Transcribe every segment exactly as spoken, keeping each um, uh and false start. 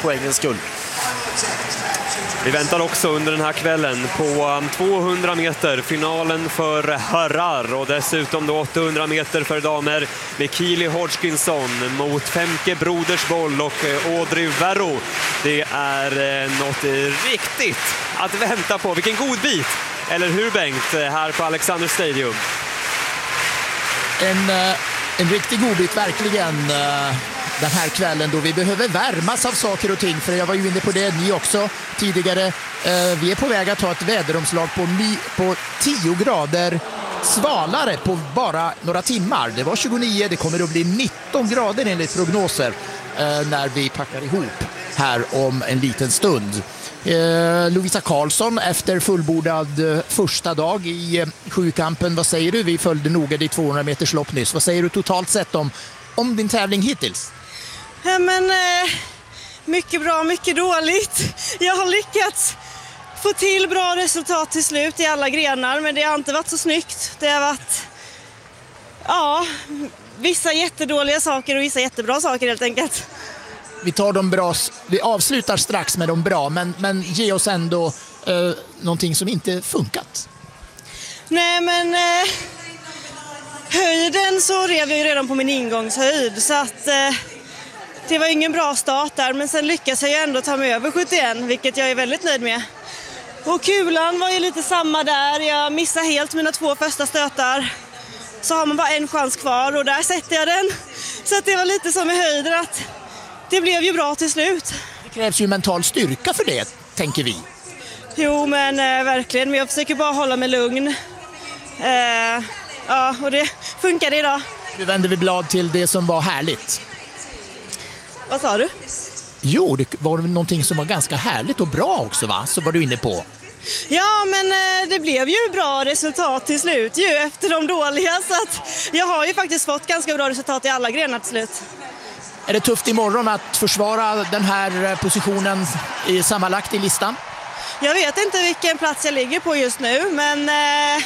poängens skull. Vi väntar också under den här kvällen på tvåhundra meter, finalen för herrar och dessutom då åttahundra meter för damer med Keely Hodgkinson mot Femke Brodersboll och Audrey Verro. Det är något riktigt att vänta på. Vilken god bit, eller hur Bengt, här på Alexander Stadium? En, en riktig god bit, verkligen. Den här kvällen då vi behöver värmas av saker och ting, för jag var ju inne på det ni också tidigare. Eh, vi är på väg att ta ett väderomslag på, på tio grader svalare på bara några timmar. Det var tjugonio, det kommer att bli nitton grader enligt prognoser eh, när vi packar ihop här om en liten stund. Eh, Lovisa Karlsson efter fullbordad eh, första dag i eh, sjukampen. Vad säger du? Vi följde noga ditt tvåhundra meters lopp nyss. Vad säger du totalt sett om, om din tävling hittills? Ja, men, eh, mycket bra, mycket dåligt. Jag har lyckats få till bra resultat till slut i alla grenar, men det har inte varit så snyggt. Det har varit ja, vissa jättedåliga saker och vissa jättebra saker helt enkelt. Vi tar de bra, vi avslutar strax med de bra, men, men ge oss ändå eh, någonting som inte funkat. Nej, men eh, höjden så rev jag ju redan på min ingångshöjd, så att eh, det var ingen bra start där, men sen lyckas jag ju ändå ta mig över sjuttioen, vilket jag är väldigt nöjd med. Och kulan var ju lite samma där, jag missade helt mina två första stötar. Så har man bara en chans kvar och där sätter jag den. Så att det var lite som i höjden, att det blev ju bra till slut. Det krävs ju mental styrka för det, tänker vi. Jo, men eh, verkligen, men jag försöker bara hålla mig lugn. Eh, ja, och det funkar idag. Nu vänder vi blad till det som var härligt. Vad sa du? Jo, det var någonting som var ganska härligt och bra också, va? Så var du inne på. Ja, men eh, det blev ju bra resultat till slut ju, efter de dåliga. Så att jag har ju faktiskt fått ganska bra resultat i alla grenar till slut. Är det tufft imorgon att försvara den här positionen i sammanlagt i listan? Jag vet inte vilken plats jag ligger på just nu, men eh,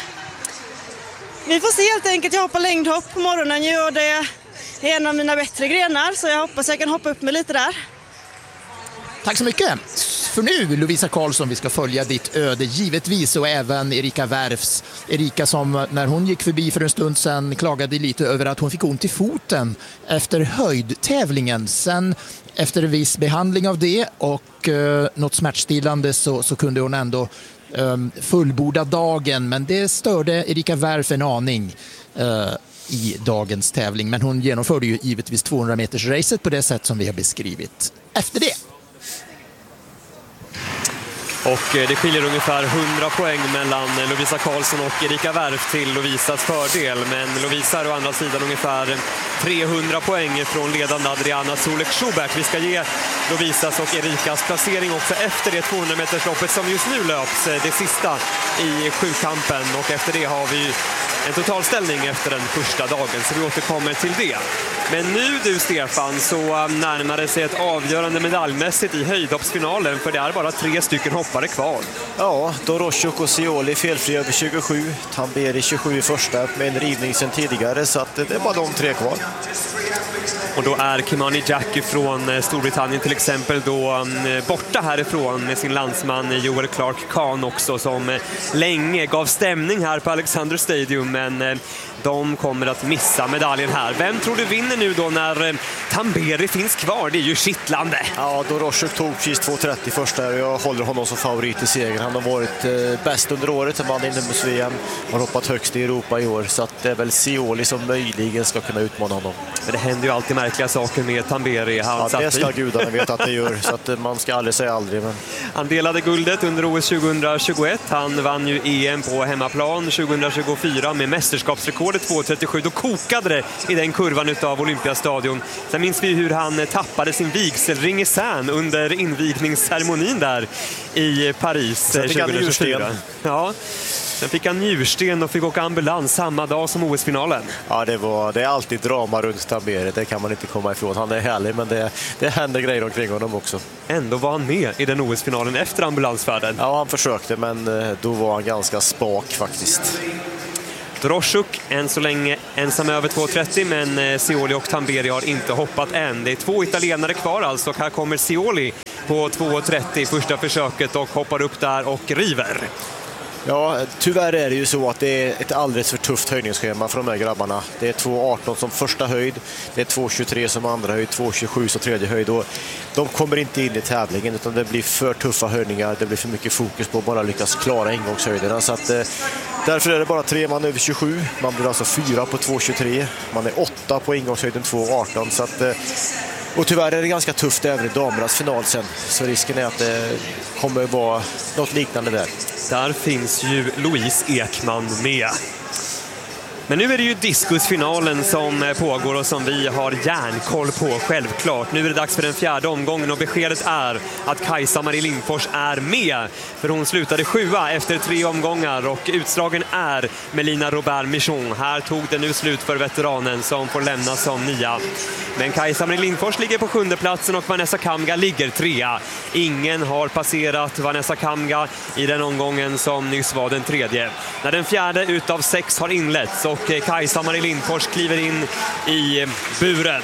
vi får se helt enkelt. Jag hoppar längdhopp på morgonen ju, och det är en av mina bättre grenar, så jag hoppas jag kan hoppa upp mig lite där. Tack så mycket. För nu, Lovisa Karlsson, vi ska följa ditt öde givetvis, och även Erika Wärfs. Erika som när hon gick förbi för en stund sedan klagade lite över att hon fick ont i foten efter höjdtävlingen. Sen efter en viss behandling av det och eh, något smärtstillande så, så kunde hon ändå eh, fullborda dagen, men det störde Erika Wärf en aning eh, i dagens tävling. Men hon genomförde ju givetvis tvåhundra meters racet på det sätt som vi har beskrivit efter det. Och det skiljer ungefär hundra poäng mellan Lovisa Karlsson och Erika Wärf till Lovisas fördel. Men Lovisa är å andra sidan ungefär trehundra poäng från ledande Adriana Solek-Schubert. Vi ska ge Lovisas och Erikas placering också efter det tvåhundra metersloppet som just nu löps, det sista i sjukampen. Och efter det har vi en totalställning efter den första dagen, så vi återkommer till det. Men nu du Stefan, så närmar det sig ett avgörande medaljmässigt i höjdhoppsfinalen, för det är bara tre stycken hoppare kvar. Ja, Doroschuk och Sioli felfri över tjugosju, Tamberi tjugosju i första med en rivning sedan tidigare, så att det är bara de tre kvar. Och då är Kimani Jackie från Storbritannien till exempel då borta härifrån med sin landsman Joel Clark Kahn också, som länge gav stämning här på Alexander Stadium, men de kommer att missa medaljen här. Vem tror du vinner nu då när Tamberi finns kvar? Det är ju kittlande. Ja, Doroschuk tog precis två trettio första, och jag håller honom som favorit i segern. Han har varit eh, bäst under året, han vann inomhus-V M, har hoppat högst i Europa i år, så att det är väl Sioli som möjligen ska kunna utmana honom. Men det händer ju alltid märkliga saker med Tamberi. Han ja, det ska gudarna veta att det gör, så att man ska aldrig säga aldrig. Men... Han delade guldet under O S tjugohundratjugoett. Han vann ju E M på hemmaplan tjugohundratjugofyra med mästerskapsrekordet två trettiosju. Då kokade det i den kurvan utav Olympiastadion. Sen minns vi hur han tappade sin vigselring i Cern under invigningsceremonin där i Paris tjugohundratjugofyra. Ja. Sen fick han njursten och fick åka ambulans samma dag som O S-finalen. Ja, det, var, det är alltid drama runt Tamberi, det kan man inte komma ifrån. Han är härlig, men det, det händer grejer omkring honom också. Ändå var han med i den O S-finalen efter ambulansfärden. Ja, han försökte, men då var han ganska spak faktiskt. Doroschuk än så länge ensam över två trettio, men Sioli och Tamberi har inte hoppat än. Det är två italienare kvar alltså, och här kommer Sioli på två trettio första försöket och hoppar upp där och river. Ja, tyvärr är det ju så att det är ett alldeles för tufft höjningsschema för de här grabbarna. Det är två arton som första höjd, det är två tjugotre som andra höjd, två tjugosju som tredje höjd. Och de kommer inte in i tävlingen utan det blir för tuffa höjningar, det blir för mycket fokus på att bara lyckas klara ingångshöjderna. Så att, eh, därför är det bara tre man över tjugosju, man blir alltså fyra på två tjugotre, man är åtta på ingångshöjden två arton. Så att, eh, och tyvärr är det ganska tufft även i damernas final sen, så risken är att det kommer vara något liknande där. Där finns ju Louise Ekman med. Men nu är det ju diskusfinalen som pågår och som vi har järnkoll på, självklart. Nu är det dags för den fjärde omgången och beskedet är att Kajsa-Marie Lindfors är med. För hon slutade sjua efter tre omgångar och utslagen är Melina Robert Michon. Här tog det nu slut för veteranen som får lämna som nia. Men Kajsa-Marie Lindfors ligger på sjunde platsen och Vanessa Kamga ligger trea. Ingen har passerat Vanessa Kamga i den omgången som nyss var den tredje. När den fjärde utav sex har inletts och Kajsa-Marie Lindfors kliver in i buren.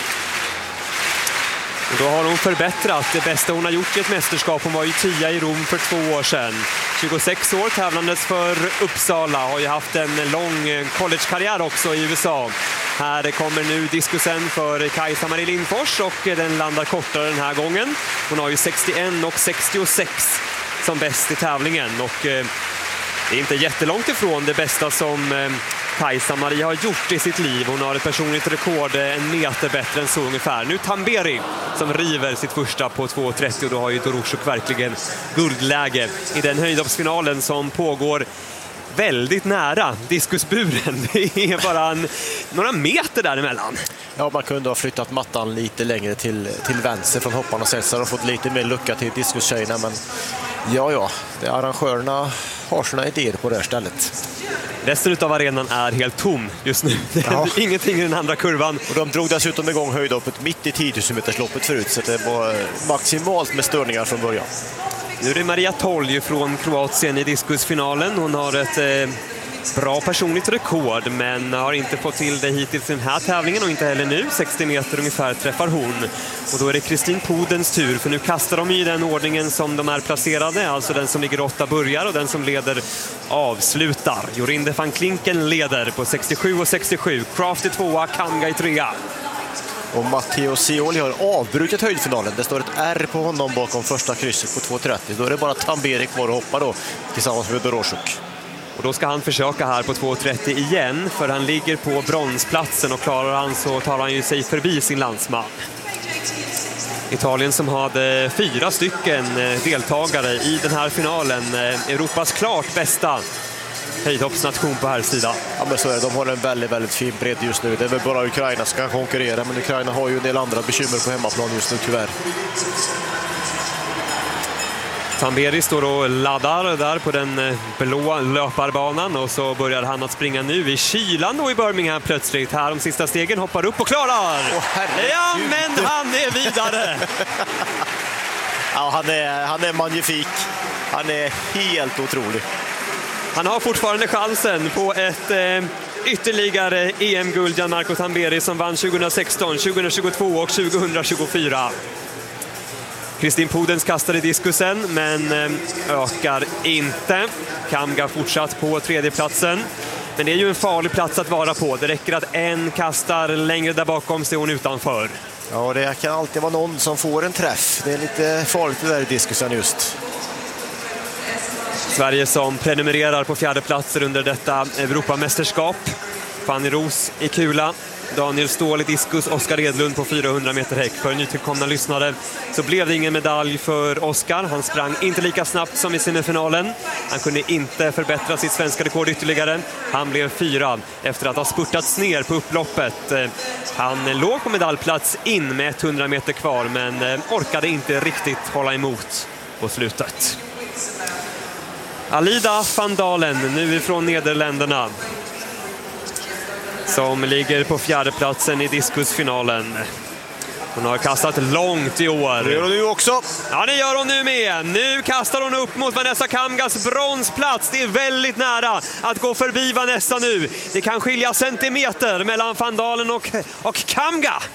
Och då har hon förbättrat det bästa hon har gjort i ett mästerskap. Hon var ju tia i Rom för två år sedan. tjugosex år tävlandes för Uppsala. Har ju haft en lång collegekarriär också i U S A. Här kommer nu diskusen för Kajsa-Marie Lindfors och den landar kortare den här gången. Hon har ju sextioen och sextiosex som bäst i tävlingen och eh, det är inte jättelångt ifrån det bästa som eh, Kajsa-Marie har gjort i sitt liv. Hon har ett personligt rekord en meter bättre än så ungefär. Nu Tamberi som river sitt första på två trettio och då har ju Doroshuk verkligen guldläge i den höjdhoppsfinalen som pågår väldigt nära diskusburen. Det är bara en, några meter däremellan. Ja, man kunde ha flyttat mattan lite längre till, till vänster från hopparna så har de fått lite mer lucka till diskustjejerna. Men ja, ja, det arrangörerna har sina idéer på det här stället. Resten av arenan är helt tom just nu. Det ja. är ingenting i den andra kurvan. Och de drog dessutom igång höjdhoppet mitt i tio tusen metersloppet förut så det var maximalt med störningar från början. Nu är det Maria Tolj från Kroatien i diskusfinalen. Hon har ett eh, bra personligt rekord men har inte fått till det hittills i den här tävlingen och inte heller nu. sextio meter ungefär träffar hon. Och då är det Kristin Podens tur för nu kastar de i den ordningen som de är placerade. Alltså den som ligger åtta börjar och den som leder avslutar. Jorinde van Klinken leder på sextiosju och sextiosju. Craft i tvåa, Kamga i trea. Och Matteo Sioli har avbrutit höjdfinalen. Det står ett R på honom bakom första krysset på två trettio. Då är det bara Tamberi kvar och hoppa då tillsammans med Doroshuk. Och då ska han försöka här på två trettio igen för han ligger på bronsplatsen och klarar han så tar han ju sig förbi sin landsman. Italien som hade fyra stycken deltagare i den här finalen. Europas klart bästa höjdhoppsnation på här sidan. Ja, men så är det. De har en väldigt, väldigt fin bredd just nu. Det är väl bara Ukraina som kan konkurrera, men Ukraina har ju en del andra bekymmer på hemmaplan just nu, tyvärr. Tamberi står och laddar där på den blå löparbanan och så börjar han att springa nu i kylan då i Birmingham plötsligt. Här de sista stegen hoppar upp och klarar. Åh, ja, men han är vidare. Ja, han är, han är magnifik. Han är helt otrolig. Han har fortfarande chansen på ett eh, ytterligare E M-guld, Gianmarco Tamberi som vann tjugohundrasexton, tjugohundratjugotvå och tjugohundratjugofyra. Kristin Podens kastar i diskusen men eh, ökar inte. Kamga fortsatt på tredjeplatsen. Men det är ju en farlig plats att vara på. Det räcker att en kastar längre där bakom så är hon utanför. Ja, det kan alltid vara någon som får en träff. Det är lite farligt det där i diskusen just. Sverige som prenumererar på fjärde platser under detta Europamästerskap. Fanny Ros i kula, Daniel Ståhl i diskus, Oskar Edlund på fyrahundra meter häck. För nytillkomna lyssnare så blev det ingen medalj för Oskar. Han sprang inte lika snabbt som i semifinalen. Han kunde inte förbättra sitt svenska rekord ytterligare. Han blev fyra efter att ha spurtats ner på upploppet. Han låg på medaljplats in med hundra meter kvar men orkade inte riktigt hålla emot på slutet. Alida van Dalen, nu ifrån Nederländerna, som ligger på fjärde platsen i diskusfinalen. Hon har kastat långt i år. Det gör hon nu också. Ja, det gör hon nu med. Nu kastar hon upp mot Vanessa Kamgas bronsplats. Det är väldigt nära att gå förbi Vanessa nu. Det kan skilja centimeter mellan van Dalen och, och Kamga.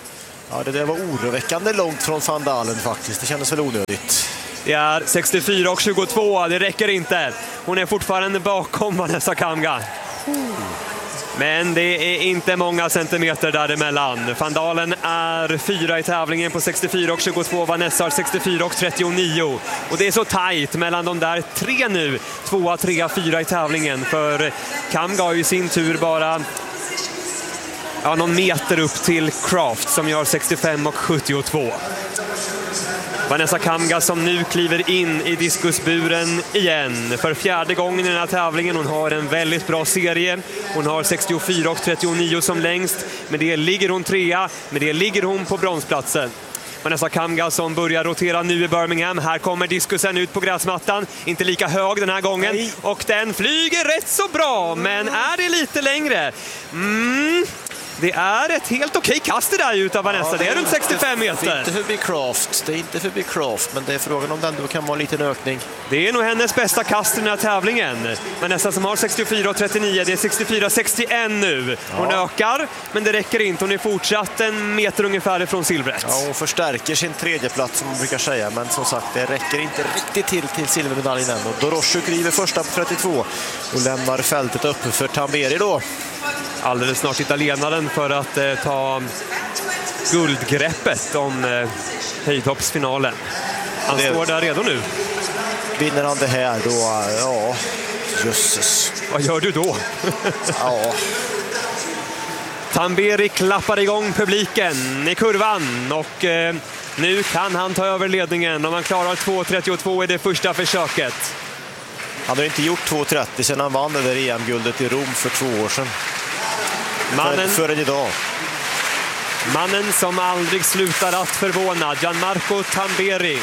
Ja, det där var oroväckande långt från Van Dalen faktiskt. Det kändes väl onödigt. Det är sextiofyra och tjugotvå, det räcker inte. Hon är fortfarande bakom Vanessa Kamga. Men det är inte många centimeter däremellan. Van Dalen är fyra i tävlingen på sextiofyra och tjugotvå. Vanessa har sextiofyra och trettionio. Och det är så tajt mellan de där tre nu. Tvåa, trea, fyra i tävlingen. För Kamga har ju i sin tur bara ja, någon meter upp till Craft som gör sextiofem och sjuttiotvå. Vanessa Kamga som nu kliver in i diskusburen igen för fjärde gången i den här tävlingen. Hon har en väldigt bra serie. Hon har sextiofyra och trettionio som längst. Med det ligger hon trea. Med det ligger hon på bronsplatsen. Vanessa Kamga som börjar rotera nu i Birmingham. Här kommer diskusen ut på gräsmattan. Inte lika hög den här gången. Nej. Och den flyger rätt så bra. Men är det lite längre? Mm... Det är ett helt okej kast det där ut av Vanessa. Ja, det är runt sextiofem meter. Det är inte förbi Craft. Det är inte förbi Craft, men det är frågan om den då kan vara en liten ökning. Det är nog hennes bästa kast i den här tävlingen. Vanessa som har sextiofyra och trettionio. Det är sextiofyra sextioett nu. Hon ja. ökar, men det räcker inte. Hon är fortsatt en meter ungefär ifrån silvret. Ja, hon förstärker sin tredje plats som man brukar säga. Men som sagt, det räcker inte riktigt till till silvermedaljen än. Och Doroschuk river första på trettiotvå och lämnar fältet uppe för Tamberi då. Alldeles snart italienaren för att eh, ta guldgreppet om eh, höjdhoppsfinalen. Han det... står där redo nu. Vinner han det här då, ja, jösses. Vad gör du då? ja. Tamberi klappar igång publiken i kurvan och eh, nu kan han ta över ledningen om han klarar två trettiotvå i det första försöket. Han har inte gjort två trettio sedan han vann det där E M-guldet i Rom för två år sedan. Mannen, för, för idag. mannen som aldrig slutar att förvåna, Gianmarco Tamberi.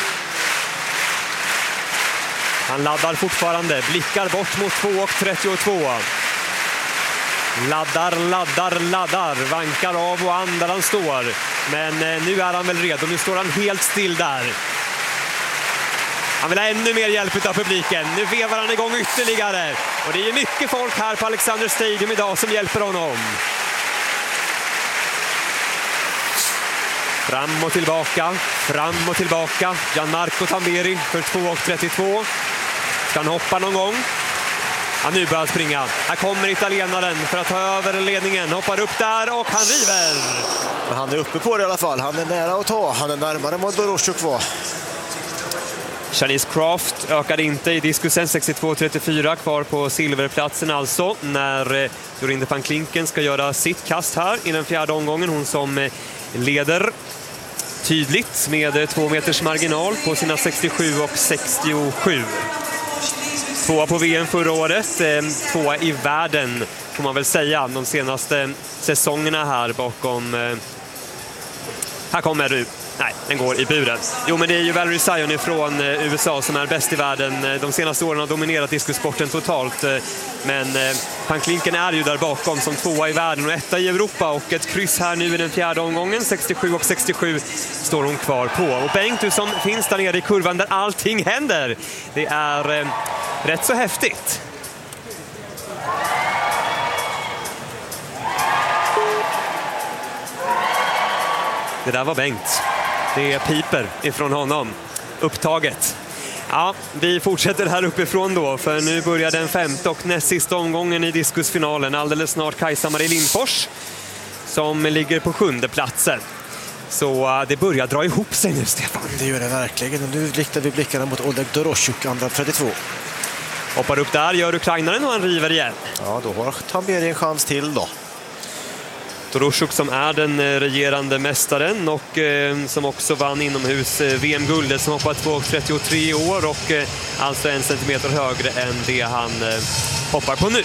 Han laddar fortfarande, blickar bort mot två trettiotvå. Laddar, laddar, laddar, vankar av och an där han står. Men nu är han väl redo, nu står han helt still där. Han vill ha ännu mer hjälp av publiken. Nu vevar han igång ytterligare. Och det är mycket folk här på Alexander Stadium idag som hjälper honom. Fram och tillbaka, fram och tillbaka. Gianmarco Tamberi för två trettiotvå. Ska han hoppa någon gång? Han nu börjar springa. Här kommer italienaren för att ta över ledningen. Hoppar upp där och han river. Men han är uppe på det i alla fall. Han är nära att ta. Han är närmare mot Doroschuk var. Shanice Craft ökade inte i diskusen, sextiotvå trettiofyra kvar på silverplatsen alltså när Jorinde van Klinken ska göra sitt kast här i den fjärde omgången. Hon som leder tydligt med två meters marginal på sina sextiosju och sextiosju. Tvåa på V M förra året, tvåa i världen får man väl säga de senaste säsongerna här bakom. Här kommer du. Nej, den går i buren. Jo, men det är ju Valerie Zion från U S A som är bäst i världen. De senaste åren har dominerat diskussporten totalt. Men van Klinken är ju där bakom som tvåa i världen och etta i Europa. Och ett kryss här nu i den fjärde omgången. sextiosju och sextiosju står hon kvar på. Och Bengt som finns där nere i kurvan där allting händer. Det är eh, rätt så häftigt. Det där var Bengt. Det är piper ifrån honom. Upptaget. Ja, vi fortsätter här uppifrån då. För nu börjar den femte och näst sista omgången i diskusfinalen. Alldeles snart Kajsa-Marie Lindfors som ligger på sjunde platsen. Så det börjar dra ihop sig nu, Stefan. Det gör det verkligen. Och nu riktar vi blickarna mot Oleg Doroschuk, andra trettiotvå. Hoppar upp där, gör ukrainaren och han river igen. Ja, då har Tamberi en chans till då. Doroschuk som är den regerande mästaren och eh, som också vann inomhus eh, V M-guldet som hoppar två trettiotre i år och eh, alltså en centimeter högre än det han eh, hoppar på nu.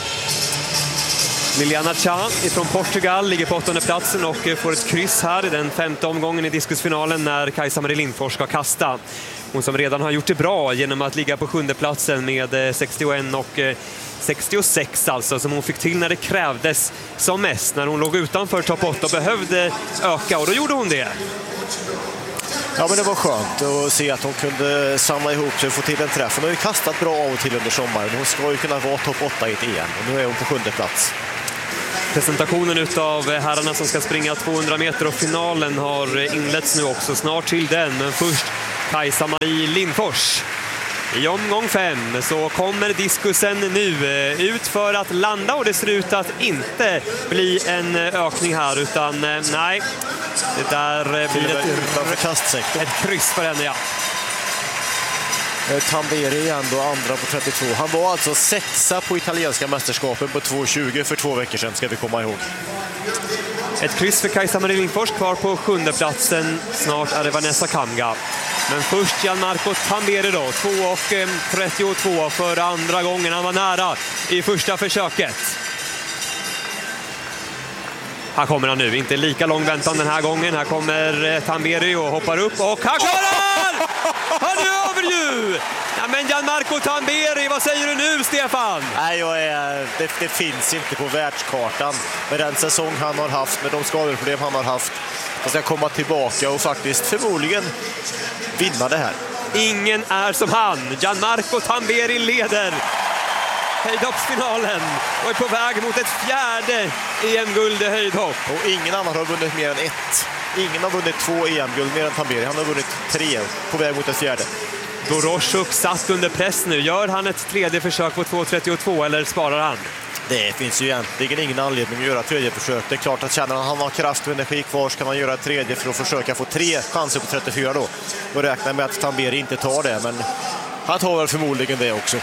Liliana Cha från Portugal ligger på åttonde platsen och eh, får ett kryss här i den femte omgången i diskusfinalen när Kajsa-Marie Lindfors ska kasta. Hon som redan har gjort det bra genom att ligga på sjunde platsen med eh, sextioett och eh, sextiosex alltså, som hon fick till när det krävdes som mest. När hon låg utanför topp åtta och behövde öka, och då gjorde hon det. Ja, men det var skönt att se att hon kunde samla ihop sig och få till en träff. Hon har ju kastat bra av och till under sommaren. Hon ska ju kunna vara topp åtta i ett E M och nu är hon på sjunde plats. Presentationen utav herrarna som ska springa tvåhundra meter och finalen har inletts nu också. Snart till den, men först Kajsa-Marie Lindfors. I omgång fem så kommer diskusen nu ut för att landa och det ser ut att inte bli en ökning här utan nej, det där blir ett, ett kryss för henne, ja. Tamberi igen då, andra på trettiotvå. Han var alltså sexa på italienska mästerskapen på två tjugo för två veckor sedan, ska vi komma ihåg. Ett kryss för Kajsa-Marie Lindfors, kvar på sjunde platsen. Snart är det Vanessa Kamga. Men först Gianmarco Tamberi då, två trettiotvå för andra gången. Han var nära i första försöket. Här kommer han nu, inte lika lång väntan den här gången. Här kommer Tamberi och hoppar upp och han klarar! Han är över ju! Ja, men Gianmarco Tamberi, vad säger du nu, Stefan? Nej, jag är, det, det finns inte på världskartan. Med den säsong han har haft, med de skadeproblem han har haft. Han ska komma tillbaka och faktiskt förmodligen vinna det här. Ingen är som han. Gianmarco Tamberi leder höjdhoppsfinalen och är på väg mot ett fjärde E M-guld i höjdhopp. Och ingen annan har vunnit mer än ett. Ingen har vunnit två E M-guld mer än Tamberi. Han har vunnit tre, på väg mot ett fjärde. Doroshuk satt under press nu. Gör han ett tredje försök på två trettiotvå eller sparar han? Det finns ju egentligen ingen anledning att göra ett tredje försök. Det är klart att känner han har kraft och energi kvar så kan man göra ett tredje för att försöka få tre chanser på trettiofyra då. Och räkna med att Tamberi inte tar det, men han tar väl förmodligen det också.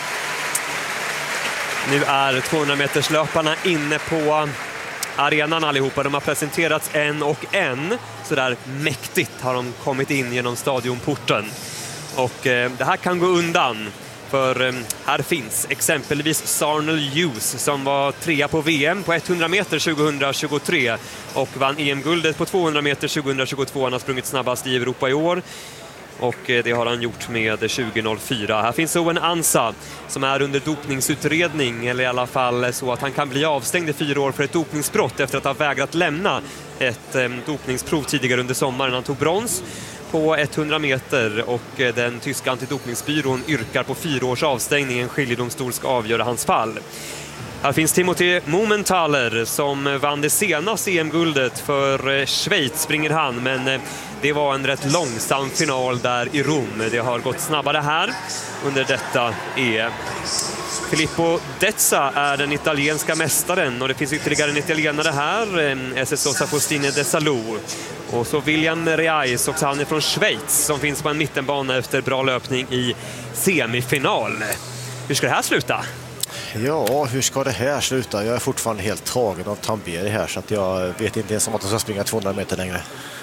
Nu är tvåhundra meterslöparna inne på arenan allihopa. De har presenterats en och en. Så där mäktigt har de kommit in genom stadionporten. Och eh, det här kan gå undan. För eh, här finns exempelvis Sarnell Hughes som var trea på V M på hundra meter tjugohundratjugotre och vann E M-guldet på tvåhundra meter tjugohundratjugotvå. Han har sprungit snabbast i Europa i år. Och det har han gjort med tjugo noll fyra. Här finns Owen Ansa som är under dopningsutredning, eller i alla fall så att han kan bli avstängd i fyra år för ett dopningsbrott efter att ha vägrat lämna ett eh, dopningsprov tidigare under sommaren. Han tog brons på hundra meter och den tyska antidopningsbyrån yrkar på fyra års avstängning. En skiljedomstol ska avgöra hans fall. Här finns Timothy Mumenthaler som vann det senaste E M-guldet för Schweiz, springer han, men det var en rätt långsam final där i Rom. Det har gått snabbare här under detta E M. Filippo Dezza är den italienska mästaren och det finns ytterligare en italienare här, S S O Sapostine de Salou. Och så William Reis, också han är från Schweiz, som finns på en mittenbana efter bra löpning i semifinal. Hur ska det här sluta? Ja, hur ska det här sluta? Jag är fortfarande helt tagen av Tamberi här så att jag vet inte ens om att de ska springa tvåhundra meter längre.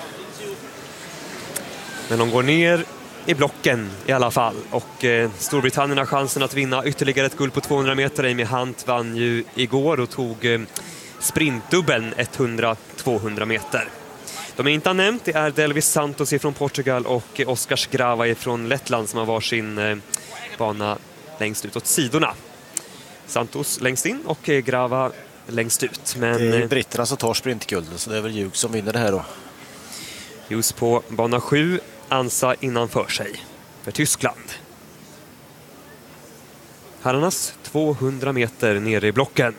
Men de går ner i blocken i alla fall. Och eh, Storbritannien har chansen att vinna ytterligare ett guld på tvåhundra meter. Amy Hunt vann ju igår och tog eh, sprintdubbeln hundra tvåhundra meter. De är inte nämnt, det är Delvis Santos från Portugal och Oskar Sgrava från Lettland som har varsin eh, bana längst ut åt sidorna. Santos längst in och Grava längst ut. Men det är britterna som tar sprintgulden, så det är väl Hughes som vinner det här då. Hughes på bana sju, Ansa innanför sig för Tyskland. Herrarnas tvåhundra meter nere i blocken.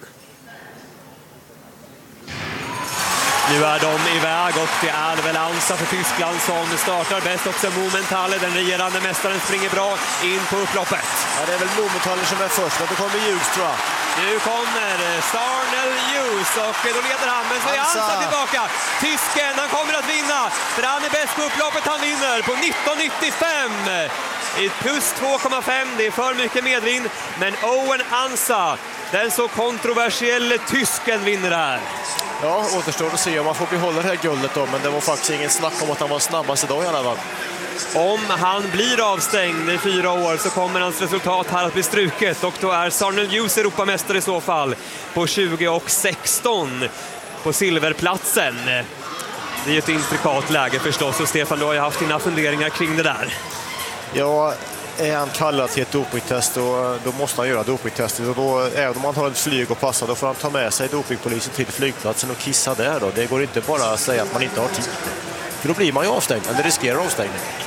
Nu är de iväg och det är väl Ansa för Tyskland som startar bäst. Också Mumenthaler, den regerande mästaren, springer bra in på upploppet. Ja, det är väl Mumenthaler som är först, men då kommer Hughes, tror jag. Nu kommer Sarnell Hughes och då leder han, men så är Ansa, Ansa tillbaka. Tysken, han kommer att vinna, för han är bäst på upploppet, han vinner på nitton nittiofem. I plus två komma fem, det är för mycket medvind, men Owen Ansa, den så kontroversiella tysken, vinner här. Ja, återstår att se om man får behålla det här guldet då, men det var faktiskt ingen snack om att han var snabbast idag i alla fall. Om han blir avstängd i fyra år så kommer hans resultat här att bli struket och då är Sarnell Hughes Europamästare i så fall på tjugo och sexton på silverplatsen. Det är ett intrikat läge förstås, och Stefan, du har ju haft dina funderingar kring det där. Ja, är han kallad till ett dopingtest då, då måste han göra dopingtestet. Och då, även om han har ett flyg och passar, då får han ta med sig dopingpolisen till flygplatsen och kissa där då. Det går inte bara att säga att man inte har tid. För då blir man ju avstängd, eller riskerar avstängning.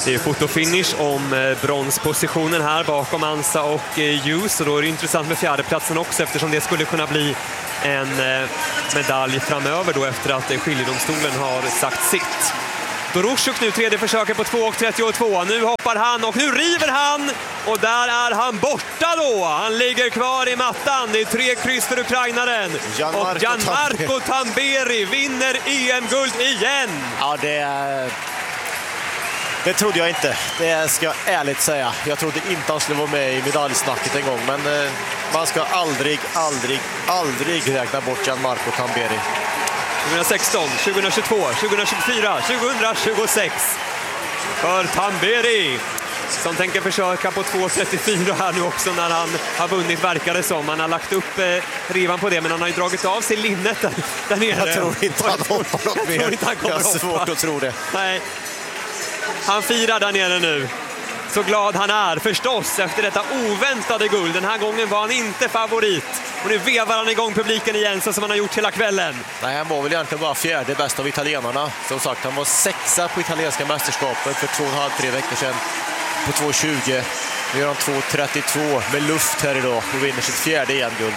Det är fotofinish om bronspositionen här bakom Ansa och Hughes, och då är det intressant med fjärdeplatsen också, eftersom det skulle kunna bli en medalj framöver då efter att skiljedomstolen har sagt sitt. Doroshuk nu tredje försöket på två trettiotvå. Nu hoppar han och nu river han, och där är han borta då. Han ligger kvar i mattan. Det är tre kryss för ukrainaren. Gianmarco och Gianmarco Tamberi vinner E M-guld igen. Ja, det är... Det trodde jag inte. Det ska jag ärligt säga. Jag trodde inte han skulle vara med i medaljsnacket en gång, men eh, man ska aldrig, aldrig, aldrig räkna bort Gianmarco Tamberi. tjugohundrasexton, tjugohundratjugotvå, tjugohundratjugofyra, tjugohundratjugosex för Tamberi, som tänker försöka på två trettiofyra här nu också när han har vunnit, verkar det som. Han har lagt upp eh, rivan på det, men han har ju dragit av sig linnet där, där nere. Jag tror inte han hoppar något mer. Jag, han jag har svårt att tro det. Nej. Han firar där nere nu. Så glad han är förstås efter detta oväntade guld. Den här gången var han inte favorit. Och nu vevar han igång publiken igen så som han har gjort hela kvällen. Nej, han var väl egentligen bara fjärde bäst av italienarna. Som sagt, han var sexa på italienska mästerskapet för två och en halv, tre veckor sedan på två tjugo. Nu gör han två trettiotvå med luft här idag och vinner sitt fjärde E M-guld.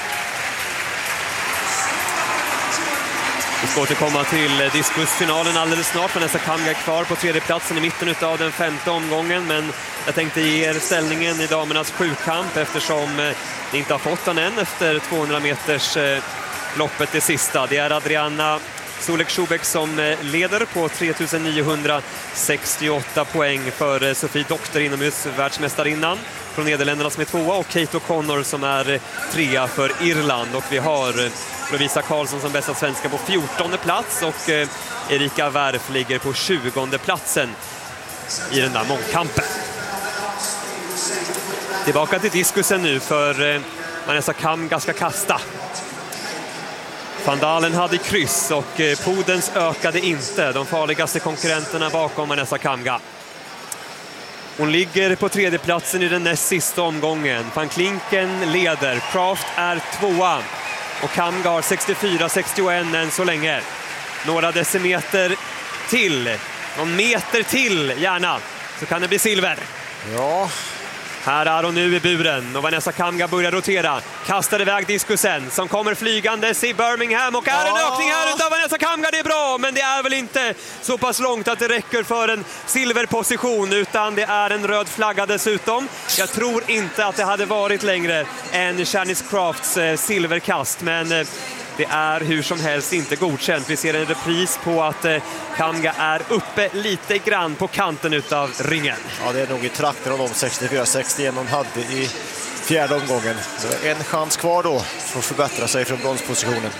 Vi ska återkomma till diskusfinalen alldeles snart. Vanessa Kamga är kvar på tredje platsen i mitten av den femte omgången. Men jag tänkte ge er ställningen i damernas sjukamp eftersom ni inte har fått den än efter tvåhundra meters loppet det sista. Det är Adriana Sulek-Schubek som leder på tre tusen niohundrasextioåtta poäng för Sofie Doktor, inomhus världsmästarinnan från Nederländerna som är tvåa, och Kate O'Connor som är trea för Irland. Och vi har Lovisa Karlsson som bästa svenska på fjortonde plats, och Erika Wärf ligger på tjugonde platsen i den där mångkampen. Tillbaka till diskusen nu, för Vanessa Kamga ska kasta. Van Dalen hade kryss och Podens ökade inte. De farligaste konkurrenterna bakom Vanessa Kamga. Hon ligger på tredje platsen i den näst sista omgången. Van Klinken leder. Kraft är tvåa. Och Kamga har sextiofyra sextioett än så länge. Några decimeter till. Någon meter till gärna. Så kan det bli silver. Ja... Här är hon nu i buren och Vanessa Kamga börjar rotera. Kastar iväg diskusen som kommer flygandes i Birmingham, och är en ja. ökning här utav Vanessa Kamga. Det är bra, men det är väl inte så pass långt att det räcker för en silverposition, utan det är en röd flagga dessutom. Jag tror inte att det hade varit längre än Shanice Crafts eh, silverkast, men eh, det är hur som helst inte godkänt. Vi ser en repris på att eh, Kamga är uppe lite grann på kanten utav ringen. Ja, det är nog i trakten av de sextiofyra sextioett de hade i fjärde omgången. Det är en chans kvar då för att förbättra sig från bronspositionen.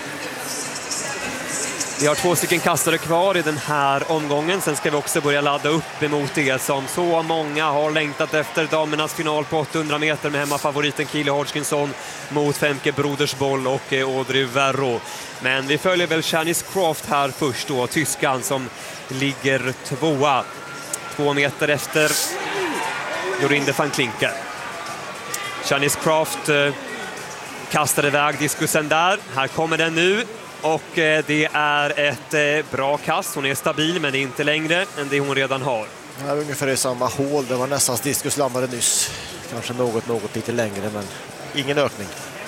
Vi har två stycken kastare kvar i den här omgången. Sen ska vi också börja ladda upp emot det som så många har längtat efter. Damernas final på åttahundra meter med hemmafavoriten Keely Hodgkinson mot Femke Brodersboll och Audrey Verro. Men vi följer väl Shanice Craft här först då, tyskan som ligger tvåa. Två meter efter Jorinde van Klinken. Shanice Craft eh, kastar iväg diskusen där. Här kommer den nu. Och det är ett bra kast. Hon är stabil, men det är inte längre än det hon redan har. Det är ungefär i samma hål. Det var nästan diskus landade nyss. Kanske något, något lite längre, men ingen ökning.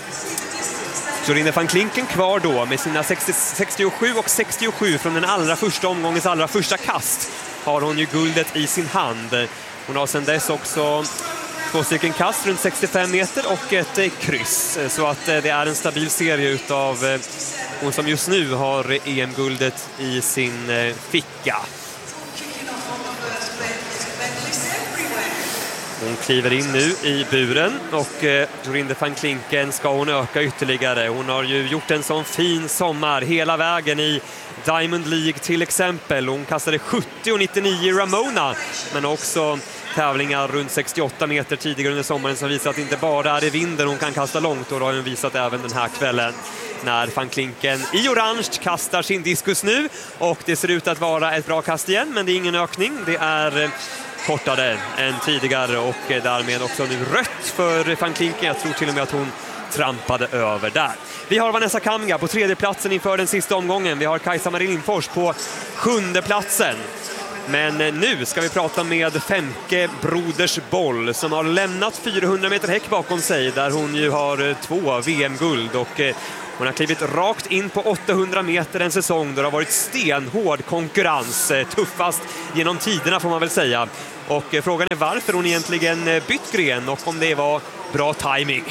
Jorinde van Klinken kvar då med sina sextio, sextiosju och sextiosju från den allra första omgångens allra första kast. Har hon ju guldet i sin hand. Hon har sedan dess också två stycken kast runt sextiofem meter och ett kryss. Så att det är en stabil serie utav hon som just nu har E M-guldet i sin ficka. Hon kliver in nu i buren och Jorinde van Klinken ska hon öka ytterligare. Hon har ju gjort en sån fin sommar hela vägen i Diamond League till exempel. Hon kastade sjuttio och nittionio i Ramona, men också tävlingar runt sextioåtta meter tidigare under sommaren som visar att det inte bara är i vinden hon kan kasta långt, och då har hon visat även den här kvällen när van Klinken i orange kastar sin diskus nu, och det ser ut att vara ett bra kast igen, men det är ingen ökning. Det är kortare än tidigare och därmed också nu rött för van Klinken. Jag tror till och med att hon trampade över där. Vi har Vanessa Kamga på tredje platsen inför den sista omgången. Vi har Kajsa Marie Lindfors på sjunde platsen. Men nu ska vi prata med Femke Brodersboll som har lämnat fyrahundra meter häck bakom sig där hon ju har två V M-guld och hon har klivit rakt in på åttahundra meter en säsong där det har varit stenhård konkurrens, tuffast genom tiderna får man väl säga. Och frågan är varför hon egentligen bytt gren och om det var bra timing.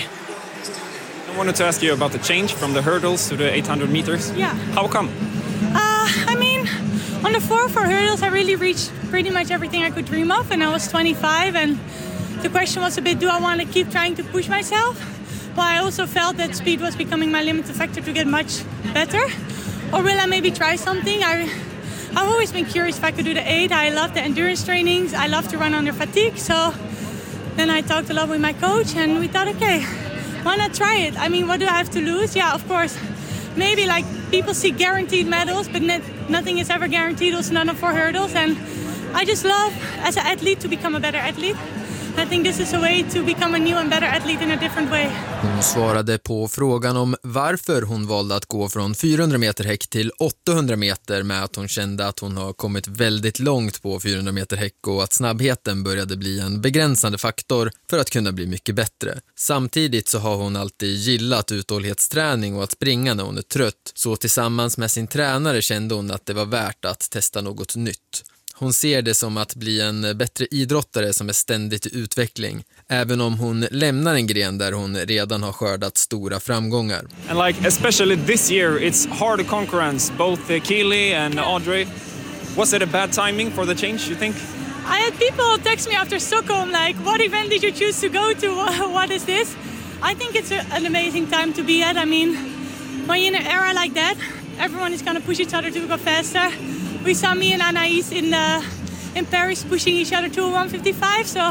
I wanted to ask you about the change from the hurdles to the eight hundred meters. Yeah. How come? Uh, I mean, on the four four hurdles, I really reached pretty much everything I could dream of, and I was twenty-five. And the question was a bit: do I want to keep trying to push myself? But I also felt that speed was becoming my limiting factor to get much better. Or will I maybe try something? I, I've always been curious if I could do the eight. I love the endurance trainings. I love to run under fatigue. So then I talked a lot with my coach, and we thought, okay, why not try it? I mean, what do I have to lose? Yeah, of course, maybe like people see guaranteed medals, but net, nothing is ever guaranteed, also none of four hurdles. And I just love, as an athlete, to become a better athlete. I think this is a way to become a new and better athlete in a different way. Hon svarade på frågan om varför hon valde att gå från fyrahundra meter häck till åttahundra meter med att hon kände att hon har kommit väldigt långt på fyrahundra meter häck och att snabbheten började bli en begränsande faktor för att kunna bli mycket bättre. Samtidigt så har hon alltid gillat uthållighetsträning och att springa när hon är trött, så tillsammans med sin tränare kände hon att det var värt att testa något nytt. Hon ser det som att bli en bättre idrottare som är ständigt i utveckling, även om hon lämnar en gren där hon redan har skördat stora framgångar. And like especially this year, it's hard concurrence, both uh, Keely and Audrey. Was it a bad timing for the change, you think? I had people text me after Stockholm, like, what event did you choose to go to? What is this? I think it's a, an amazing time to be at. I mean, when you're in an era like that, everyone is going to push each other to go faster. We saw me and Anaïs in uh, in Paris pushing each other to one fifty-five, so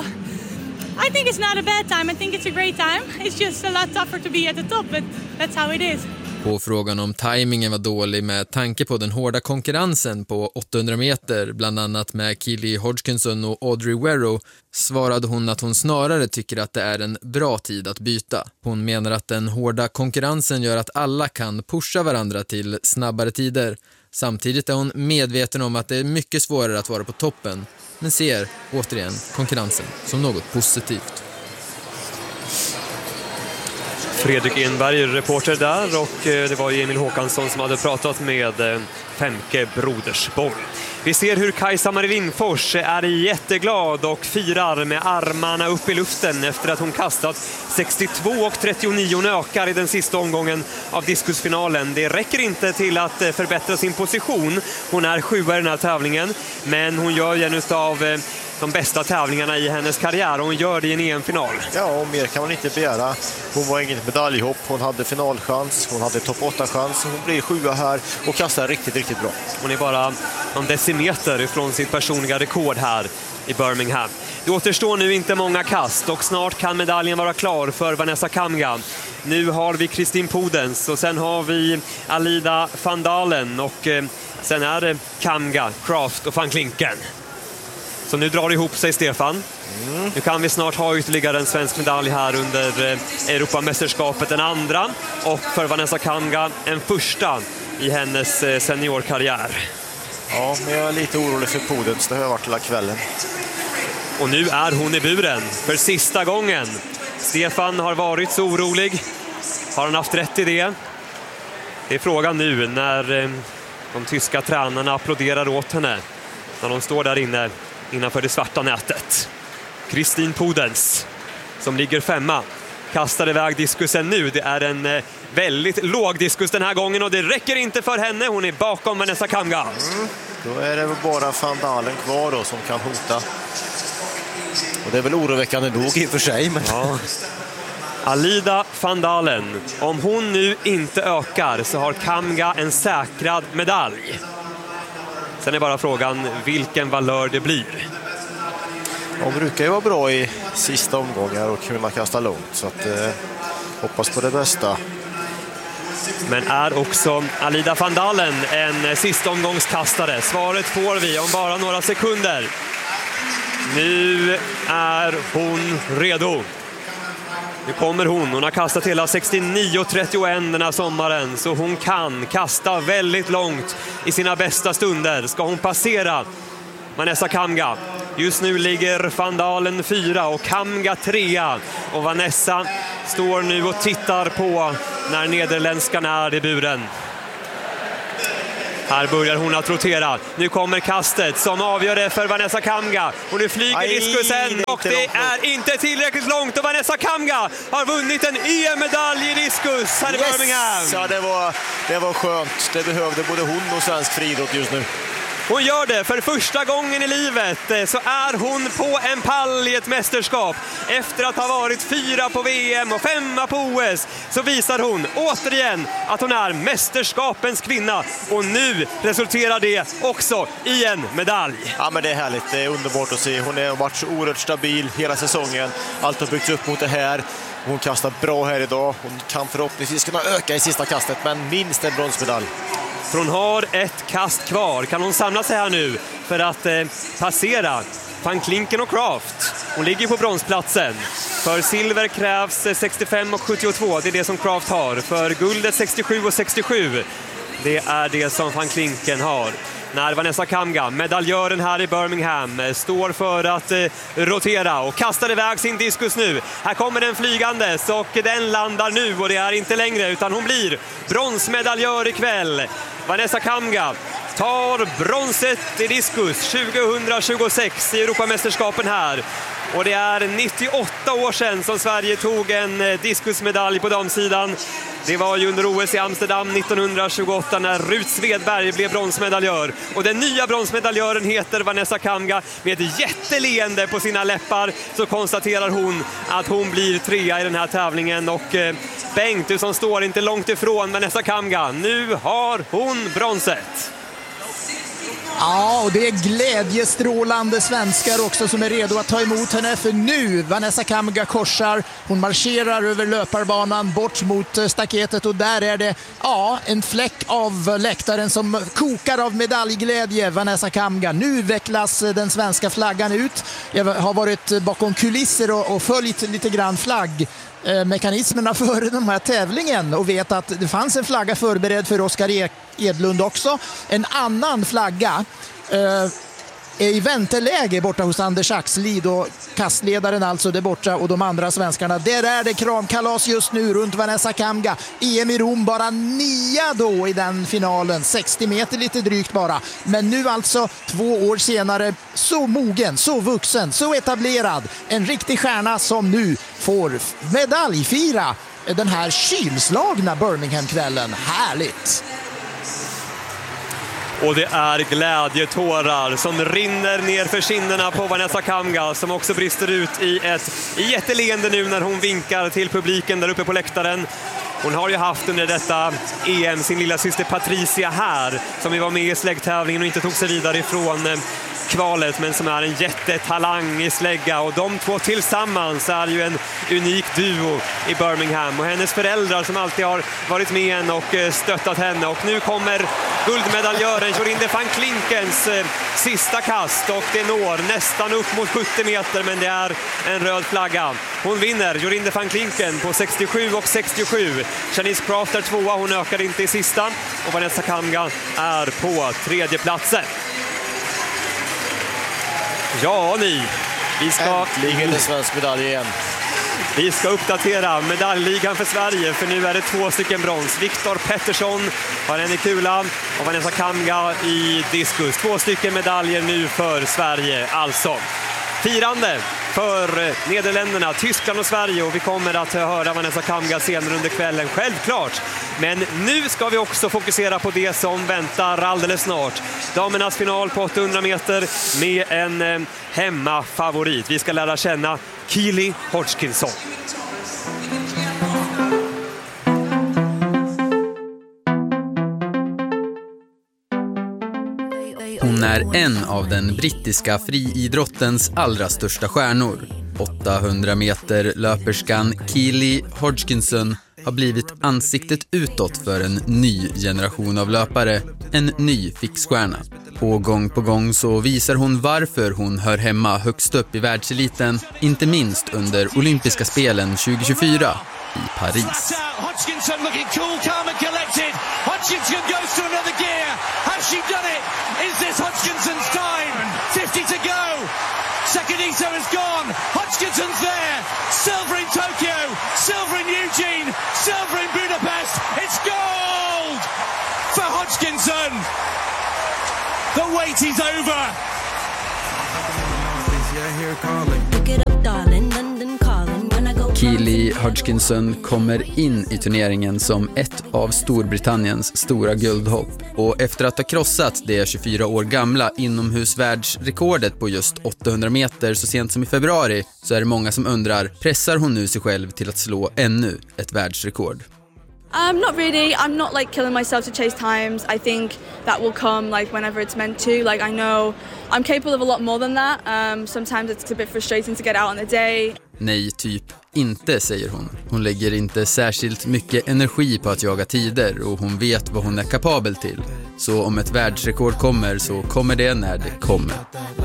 I think it's not a bad time. I think it's a great time. It's just a lot tougher to be at the top, but that's how it is. På frågan om tajmingen var dålig med tanke på den hårda konkurrensen på åttahundra meter, bland annat med Keely Hodgkinson och Audrey Werrow, svarade hon att hon snarare tycker att det är en bra tid att byta. Hon menar att den hårda konkurrensen gör att alla kan pusha varandra till snabbare tider. Samtidigt är hon medveten om att det är mycket svårare att vara på toppen, men ser återigen konkurrensen som något positivt. Fredrik Enberg, reporter där, och det var Emil Håkansson som hade pratat med Femke Brodersboll. Vi ser hur Kajsa Marie Lindfors är jätteglad och firar med armarna upp i luften efter att hon kastat sextiotvå och trettionio nökar i den sista omgången av diskusfinalen. Det räcker inte till att förbättra sin position. Hon är sjua i den här tävlingen, men hon gör ju en av de bästa tävlingarna i hennes karriär och hon gör det i en E M-final. Ja, och mer kan man inte begära. Hon var inget medaljhopp, hon hade finalchans, hon hade topp åtta-chans, hon blir sjua här och kastar riktigt, riktigt bra. Hon är bara någon decimeter ifrån sitt personliga rekord här i Birmingham. Det återstår nu inte många kast och snart kan medaljen vara klar för Vanessa Kamga. Nu har vi Kristin Podens och sen har vi Alida van Dalen och eh, sen är det Kamga, Kraft och van Klinken. Så nu drar det ihop sig, Stefan. Mm. Nu kan vi snart ha ytterligare en svensk medalj här under Europamästerskapet, den andra. Och för Vanessa Kamga en första i hennes seniorkarriär. Ja, men jag är lite orolig för Podens. Det har jag varit hela kvällen. Och nu är hon i buren för sista gången. Stefan har varit så orolig. Har han haft rätt i det? Det är frågan nu när de tyska tränarna applåderar åt henne. När de står där inne innanför det svarta nätet. Kristin Podens som ligger femma kastar iväg diskusen nu. Det är en väldigt låg diskus den här gången och det räcker inte för henne. Hon är bakom Vanessa Kamga. Mm. Då är det bara van Dalen kvar då som kan hota. Och det är väl oroväckande nog i och för sig. Men... Ja. Alida van Dalen. Om hon nu inte ökar så har Kamga en säkrad medalj. Sen är bara frågan vilken valör det blir. De brukar ju vara bra i sista omgångar och kunna kasta långt. Så att, eh, hoppas på det bästa. Men är också Alida van Dalen en sista omgångskastare? Svaret får vi om bara några sekunder. Nu är hon redo. Nu kommer hon. Hon har kastat hela sextionio trettioett den här sommaren. Så hon kan kasta väldigt långt i sina bästa stunder. Ska hon passera Vanessa Kamga. Just nu ligger Van Dalen fyra och Kamga trea. Och Vanessa står nu och tittar på när nederländskan är i buren. Här börjar hon att rotera. Nu kommer kastet som avgör det för Vanessa Kamga. Och nu flyger Aj, diskusen och det är inte tillräckligt långt. Och Vanessa Kamga har vunnit en E M-medalj i diskus här i yes. Birmingham. Ja, det var, det var skönt. Det behövde både hon och svensk friidrott just nu. Hon gör det för första gången i livet, så är hon på en pall i ett mästerskap. Efter att ha varit fyra på V M och femma på O S så visar hon återigen att hon är mästerskapens kvinna. Och nu resulterar det också i en medalj. Ja, men det är härligt, det är underbart att se. Hon har varit så oerhört stabil hela säsongen. Allt har byggts upp mot det här. Hon kastar bra här idag. Hon kan förhoppningsvis kunna öka i sista kastet, men minst en bronsmedalj. För hon har ett kast kvar. Kan hon samla sig här nu för att eh, passera Van Klinken och Kraft? Hon ligger på bronsplatsen. För silver krävs sextiofem och sjuttiotvå. Det är det som Kraft har. För guldet sextiosju och sextiosju. Det är det som Van Klinken har. När Vanessa Kamga, medaljören här i Birmingham, står för att eh, rotera och kastar iväg sin diskus nu. Här kommer den flygandes och den landar nu och det är inte längre utan hon blir bronsmedaljör ikväll. Vanessa Kamga tar bronset i diskus tjugohundratjugosex i Europamästerskapen här. Och det är nittioåtta år sedan som Sverige tog en diskusmedalj på damsidan. Det var ju under O S i Amsterdam nittonhundratjugoåtta när Rut Svedberg blev bronsmedaljör. Och den nya bronsmedaljören heter Vanessa Kamga. Med ett jätteleende på sina läppar så konstaterar hon att hon blir trea i den här tävlingen. Och eh, Bengt, du som står inte långt ifrån Vanessa Kamga, nu har hon bronset. Ja, och det är glädjestrålande svenskar också som är redo att ta emot henne. För nu, Vanessa Kamga korsar, hon marscherar över löparbanan bort mot staketet och där är det ja, en fläck av läktaren som kokar av medaljglädje. Vanessa Kamga, nu vecklas den svenska flaggan ut. Jag har varit bakom kulisser och, och följt lite grann flagg mekanismerna före den här tävlingen och vet att det fanns en flagga förberedd för Oskar Edlund också. En annan flagga eh, är i vänteläge borta hos Anders Axlid och kastledaren alltså där borta och de andra svenskarna. Där är det kramkalas just nu runt Vanessa Kamga. E M i Rom bara nia då i den finalen. sextio meter lite drygt bara. Men nu alltså två år senare så mogen, så vuxen, så etablerad. En riktig stjärna som nu får medaljfira den här kylslagna Birmingham-kvällen. Härligt! Och det är glädjetårar som rinner ner för kinderna på Vanessa Kamga som också brister ut i ett jätteleende nu när hon vinkar till publiken där uppe på läktaren. Hon har ju haft under detta E M sin lilla syster Patricia här som vi var med i släggtävlingen och inte tog sig vidare ifrån kvalet, men som är en jättetalang i slägga och de två tillsammans är ju en unik duo i Birmingham och hennes föräldrar som alltid har varit med henne och stöttat henne och nu kommer guldmedaljören Jorinde van Klinkens eh, sista kast och det når nästan upp mot sjuttio meter men det är en röd flagga. Hon vinner, Jorinde van Klinken på sextiosju och sextiosju. Janice Kraft är tvåa, hon ökar inte i sista och Vanessa Kamga är på tredje platsen. Ja, ni. Vi ska... Äntligen en svensk medalj igen. Vi ska uppdatera medaljligan för Sverige för nu är det två stycken brons. Viktor Pettersson har en i kula och Vanessa Kamga i diskus. Två stycken medaljer nu för Sverige alltså. Firande för Nederländerna, Tyskland och Sverige och vi kommer att höra Vanessa Kamga senare under kvällen, självklart. Men nu ska vi också fokusera på det som väntar alldeles snart. Damernas final på åttahundra meter med en eh, hemmafavorit. Vi ska lära känna Keely Hodgkinson. Hon är en av den brittiska friidrottens allra största stjärnor. åttahundra meter löperskan Keely Hodgkinson har blivit ansiktet utåt för en ny generation av löpare, en ny fixstjärna. Och gång på gång så visar hon varför hon hör hemma högst upp i världseliten, inte minst under olympiska spelen tjugo tjugofyra. i Paris. Hodgkinson looking cool, calm and collected. Hodgkinson goes to another gear. Has she done it? Is this Hodgkinson's time? fifty to go. Sakadito is gone. Hodgkinson's there. Silver in Tokyo. Silver in Eugene. Silver in Budapest. It's gold for Hodgkinson. The wait is over. Keely Hodgkinson kommer in i turneringen som ett av Storbritanniens stora guldhopp. Och efter att ha krossat det tjugofyra år gamla inomhusvärldsrekordet på just åttahundra meter så sent som i februari, så är det många som undrar, pressar hon nu sig själv till att slå ännu ett världsrekord? Um, not really. I'm not like killing myself to chase times. I think that will come like whenever it's meant to. Like I know I'm capable of a lot more than that. Um, sometimes it's a bit frustrating to get out on the day. Nej, typ inte, säger hon. Hon lägger inte särskilt mycket energi på att jaga tider och hon vet vad hon är kapabel till. Så om ett världsrekord kommer så kommer det när det kommer.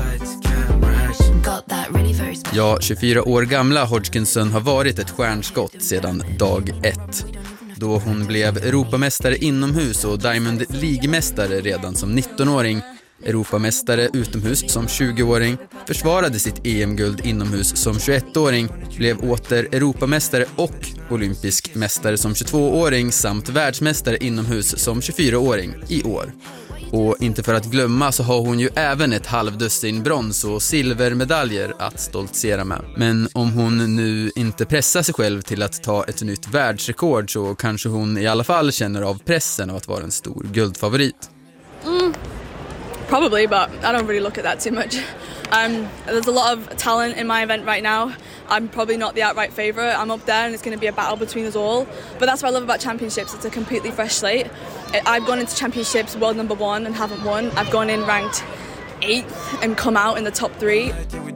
Ja, tjugofyra år gamla Hodgkinson har varit ett stjärnskott sedan dag ett. Då hon blev Europamästare inomhus och Diamond League-mästare redan som nittonåring, Europamästare utomhus som tjugoåring, försvarade sitt E M-guld inomhus som tjugoettåring, blev åter Europamästare och olympisk mästare som tjugotvååring samt världsmästare inomhus som tjugofyraåring i år. Och inte för att glömma så har hon ju även ett halvdussin brons- och silvermedaljer att stoltsera med. Men om hon nu inte pressar sig själv till att ta ett nytt världsrekord så kanske hon i alla fall känner av pressen av att vara en stor guldfavorit. Mm, probably, but I don't really look at that too much. Um, there's a lot of talent in my event right now. I'm probably not the outright favourite. I'm up there and it's going to be a battle between us all. But that's what I love about championships. It's a completely fresh slate. I've gone into championships world number one and haven't won. I've gone in ranked eighth and come out in the top three.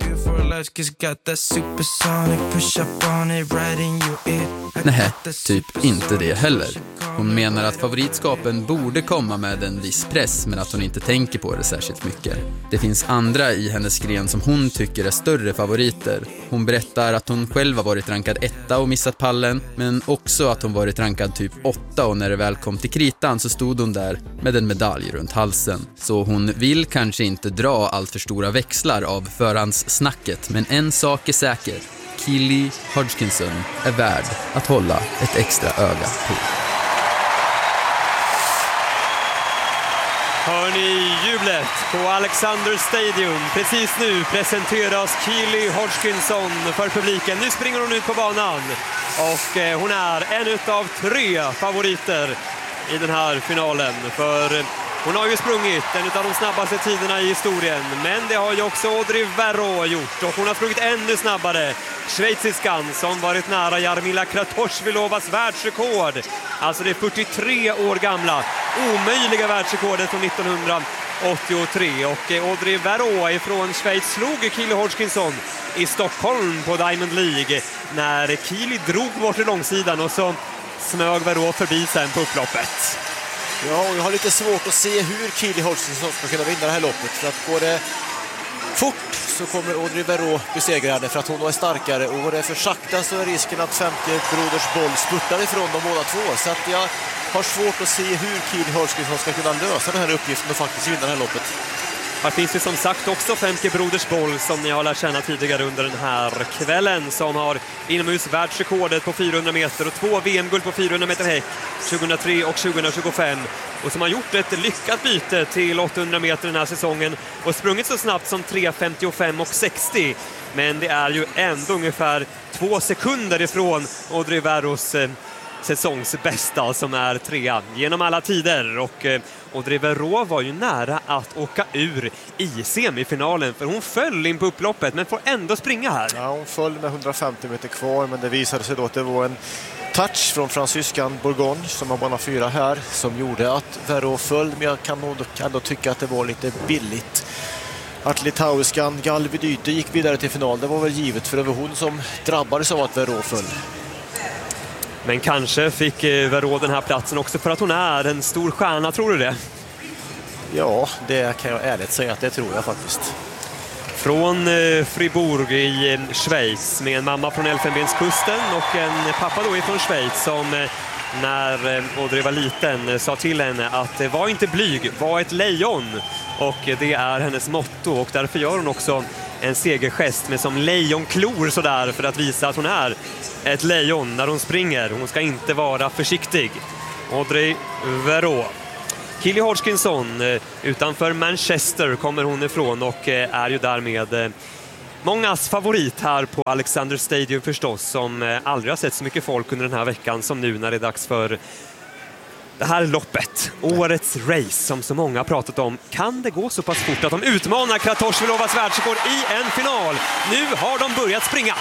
Nej, typ inte det heller. Hon menar att favoritskapen borde komma med en viss press men att hon inte tänker på det särskilt mycket. Det finns andra i hennes gren som hon tycker är större favoriter. Hon berättar att hon själv har varit rankad etta och missat pallen, men också att hon varit rankad typ åtta och när det väl kom till kritan så stod hon där med en medalj runt halsen. Så hon vill kanske inte dra allt för stora växlar av förhandssnacket, men en sak är säker. Keely Hodgkinson är värd att hålla ett extra öga på. Hör ni jublet på Alexander Stadium? Precis nu presenteras Keely Hodgkinson för publiken. Nu springer hon ut på banan och hon är en av tre favoriter i den här finalen. För hon har ju sprungit en av de snabbaste tiderna i historien, men det har ju också Audrey Verreaux gjort och hon har sprungit ännu snabbare. Schweiziskan som varit nära Jarmila Kratochvilovas världsrekord. Alltså det fyrtiotre år gamla, omöjliga världsrekordet från nittonhundraåttiotre. Och Audrey Verreaux från Schweiz slog Keely Hodgkinson i Stockholm på Diamond League när Keely drog bort till långsidan och så smög Verreaux förbi sen på upploppet. Ja, och jag har lite svårt att se hur Keely Hodgkinson ska kunna vinna det här loppet. För att går det fort så kommer Audrey Verreaux besegra henne för att hon är starkare. Och går det för sakta så är risken att femtio Broders Boll spurtar ifrån dem båda två. Så att jag har svårt att se hur Keely Hodgkinson ska kunna lösa den här uppgiften och faktiskt vinna det här loppet. Här finns det som sagt också femtio Broders Boll som ni har lärt känna tidigare under den här kvällen, som har inomhus världsrekordet på fyrahundra meter och två V M-guld på fyrahundra meter häck tjugohundratre och tjugohundratjugofem, och som har gjort ett lyckat byte till åttahundra meter den här säsongen och sprungit så snabbt som tre femtiofem och sextio, men det är ju ändå ungefär två sekunder ifrån Audrey Verreaux eh, säsongsbästa som är trea genom alla tider. Och eh, Audrey Verreaux var ju nära att åka ur i semifinalen för hon föll in på upploppet men får ändå springa här. Ja, hon föll med hundrafemtio meter kvar, men det visade sig då att det var en touch från fransyskan Bourgogne som har bana fyra här som gjorde att Verreaux föll, men jag kan nog ändå tycka att det var lite billigt. Att litauiskan Galvidyte gick vidare till final, det var väl givet, för det var hon som drabbades av att Verreaux föll. Men kanske fick Verreaux den här platsen också för att hon är en stor stjärna, tror du det? Ja, det kan jag ärligt säga att det tror jag faktiskt. Från Fribourg i Schweiz med en mamma från Elfenbenskusten och en pappa då ifrån Schweiz som när Audrey var liten sa till henne att var inte blyg, var ett lejon. Och det är hennes motto och därför gör hon också en segergest med som lejonklor sådär för att visa att hon är ett lejon när hon springer. Hon ska inte vara försiktig. Audrey Verreaux. Keely Hodgkinson utanför Manchester kommer hon ifrån och är ju därmed mångas favorit här på Alexander Stadium förstås, som aldrig har sett så mycket folk under den här veckan som nu när det är dags för det här loppet. Årets race som så många har pratat om. Kan det gå så pass fort att de utmanar Kratochvilovas världsrekord i en final? Nu har de börjat springa.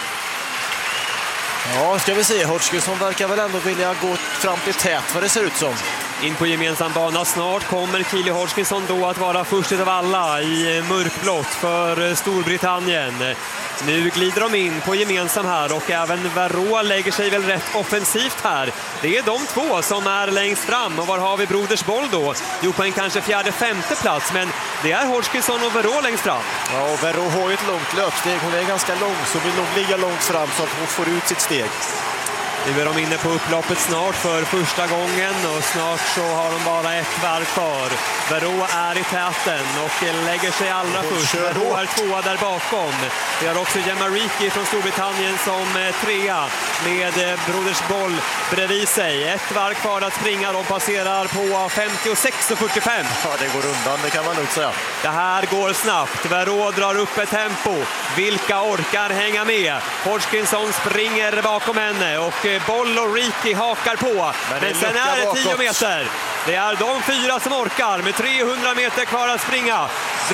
Ja, ska vi se. Hodgkinson verkar väl ändå vilja gå fram till tät vad det ser ut som. In på gemensam bana snart kommer Keely Hodgkinson då att vara först av alla i mörkblått för Storbritannien. Nu glider de in på gemensam här och även Verreaux lägger sig väl rätt offensivt här. Det är de två som är längst fram och var har vi Broders Boll då? Jo, på en kanske fjärde, femte plats, men det är Hodgkinson och Verreaux längst fram. Ja, och Verreaux har ju ett långt löpsteg. Hon är ganska lång så vill nog ligga långt fram så att hon får ut sitt steg. Nu är de inne på upploppet snart för första gången och snart så har de bara ett varv kvar. Verreaux är i täten och lägger sig allra först. Verreaux är tvåa där bakom. Vi har också Gemma Reekie från Storbritannien som trea med Broders Boll bredvid sig. Ett varv kvar att springa. De passerar på femtiosex och fyrtiofem. Ja, det går undan, det kan man nog säga. Det här går snabbt. Verreaux drar upp ett tempo. Vilka orkar hänga med? Hodgkinson springer bakom henne och Boll och Reekie hakar på. Men, Men sen är det tio meter. Det är de fyra som orkar med trehundra meter kvar att springa.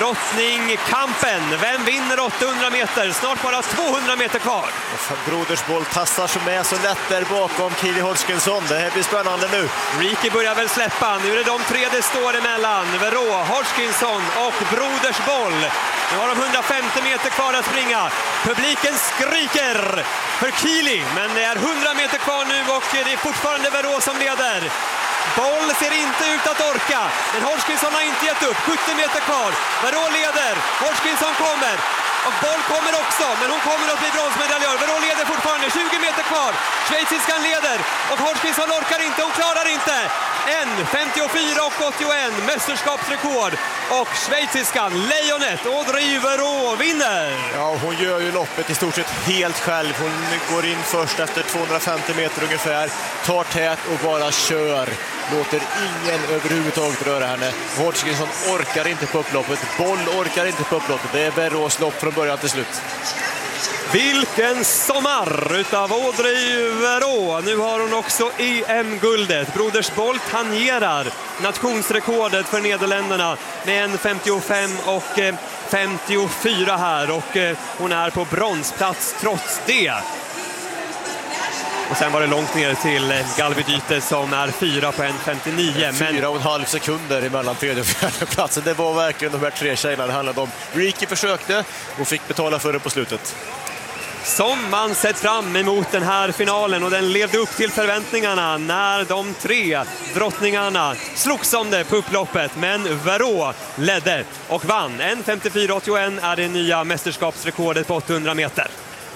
Drottningkampen. Vem vinner åttahundra meter? Snart bara tvåhundra meter kvar. Broders Boll tassar som är så lätt där bakom Keely Hodgkinson. Det här blir spännande nu. Reekie börjar väl släppa. Nu är det de tre det står emellan. Verreaux, Hodgkinson och Broders Boll. Nu har de hundrafemtio meter kvar att springa. Publiken skriker för Keely, men det är hundra meter kvar nu och det är fortfarande Verreaux som leder. Boll ser inte ut att orka, men Hodgkinson har inte gett upp. sjuttio meter kvar. Verreaux leder. Hodgkinson kommer. Och Boll kommer också, men hon kommer att bli bronsmedaljör. Verreaux leder fortfarande. tjugo meter kvar. Schweiziskan leder. Och Hodgkinson orkar inte. Hon klarar inte. En femtiofyra och åttioen. Mästerskapsrekord. Och schweiziskan, lejonet, Audrey Verreaux vinner. Ja, hon gör ju loppet i stort sett helt själv. Hon går in först efter tvåhundrafemtio meter ungefär. Tar tät och bara kör. Låter ingen överhuvudtaget röra henne. Hodgkinson orkar inte på upploppet. Boll orkar inte på upploppet. Det är Verreaux lopp från början till slut. Vilken sommar utav Audrey Verreaux. Nu har hon också E M-guldet. Broders Boll tangerar nationsrekordet för Nederländerna med en femtiofem och femtiofyra här. Och hon är på bronsplats trots det. Och sen var det långt ner till Galvidyte som är fyra på en femtionio. Men... Fyra och en halv sekunder emellan tredje och fjärde platsen. Det var verkligen de här tre tjejerna det handlade om. Reekie försökte och fick betala för det på slutet. Som man sett fram emot den här finalen och den levde upp till förväntningarna när de tre drottningarna slogs om det på upploppet. Men Verreaux ledde och vann. en femtiofyra åttioen är det nya mästerskapsrekordet på åttahundra meter.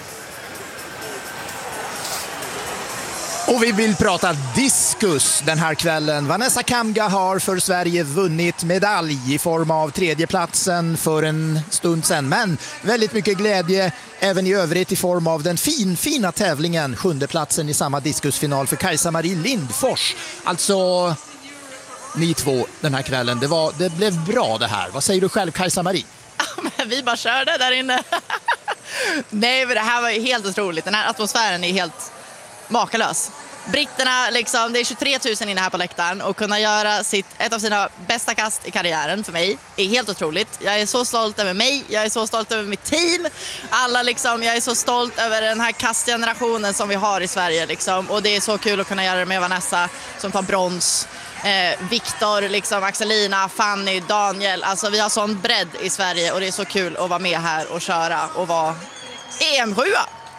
Och vi vill prata diskus den här kvällen. Vanessa Kamga har för Sverige vunnit medalj i form av tredjeplatsen för en stund sedan. Men väldigt mycket glädje även i övrigt i form av den fin, fina tävlingen. Sjundeplatsen i samma diskusfinal för Kajsa-Marie Lindfors. Alltså ni två den här kvällen. Det, var, det blev bra det här. Vad säger du själv, Kajsa-Marie? Men vi bara körde där inne. Nej, men det här var ju helt otroligt. Den här atmosfären är helt makalös. Britterna, liksom, det är tjugotre tusen inne här på läktaren och kunna göra sitt, ett av sina bästa kast i karriären för mig är helt otroligt. Jag är så stolt över mig, jag är så stolt över mitt team. Alla liksom, jag är så stolt över den här kastgenerationen som vi har i Sverige liksom. Och det är så kul att kunna göra det med Vanessa som tar brons. Eh, Viktor, liksom, Axelina, Fanny, Daniel. Alltså vi har sån bredd i Sverige och det är så kul att vara med här och köra och vara E M-sjua.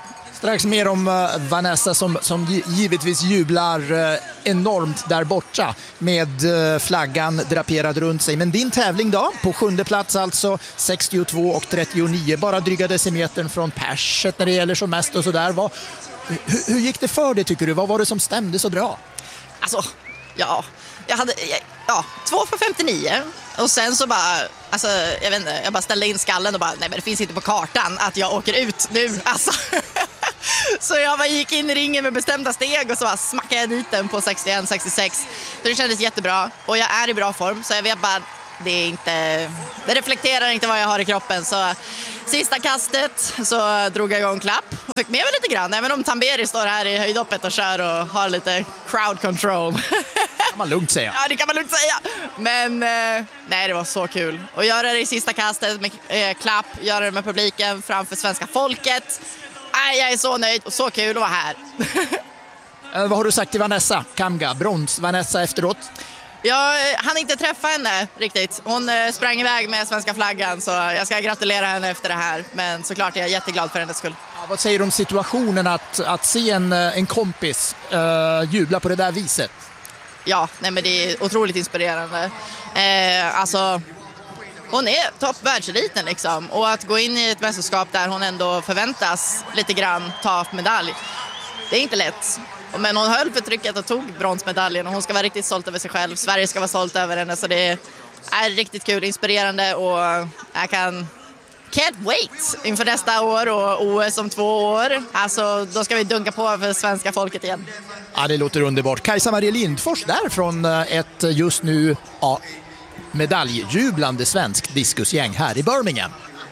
Strax mer om uh, Vanessa som, som givetvis jublar uh, enormt där borta med uh, flaggan draperad runt sig. Men din tävling då, på sjunde plats alltså, sextiotvå och trettionio, bara dryga decimetern från perset när det gäller som mest och sådär. Vad, hur, hur gick det för dig tycker du? Vad var det som stämde så bra? Alltså, ja, jag hade, ja, två för femtionio och sen så bara, alltså, jag vet inte, jag bara ställde in skallen och bara, nej men det finns inte på kartan att jag åker ut nu, alltså. Så jag bara gick in i ringen med bestämda steg och så bara smackade jag dit den på sextioett sextiosex. Så det kändes jättebra och jag är i bra form så jag vet bara, det är inte, det reflekterar inte vad jag har i kroppen. Så sista kastet så drog jag igång klapp och fick med mig lite grann. Även om Tamberi står här i höjdhoppet och kör och har lite crowd control. Kan man lugnt säga. Ja, det kan man lugnt säga. Men eh, nej, det var så kul. Och göra det i sista kastet med eh, klapp, göra det med publiken framför svenska folket. Nej, jag är så nöjd och så kul att vara här. eh, vad har du sagt till Vanessa Kamga, brons Vanessa efteråt? Jag hann inte träffa henne riktigt. Hon eh, sprang iväg med svenska flaggan så jag ska gratulera henne efter det här. Men såklart är jag jätteglad för hennes skull. Ja, vad säger du om situationen att, att se en, en kompis uh, jubla på det där viset? Ja, nej, men det är otroligt inspirerande. Eh, alltså, hon är topp världseliten liksom. Och att gå in i ett mästerskap där hon ändå förväntas lite grann ta medalj, det är inte lätt. Men hon höll för trycket och tog bronsmedaljen och hon ska vara riktigt stolt över sig själv. Sverige ska vara stolt över henne, så det är riktigt kul, inspirerande och jag kan can't wait inför nästa år och O S om två år. Alltså, då ska vi dunka på för svenska folket igen. Ja, det låter underbart. Kajsa-Marie Lindfors där från ett just nu ja, medaljjublande svensk diskusgäng här i Birmingham.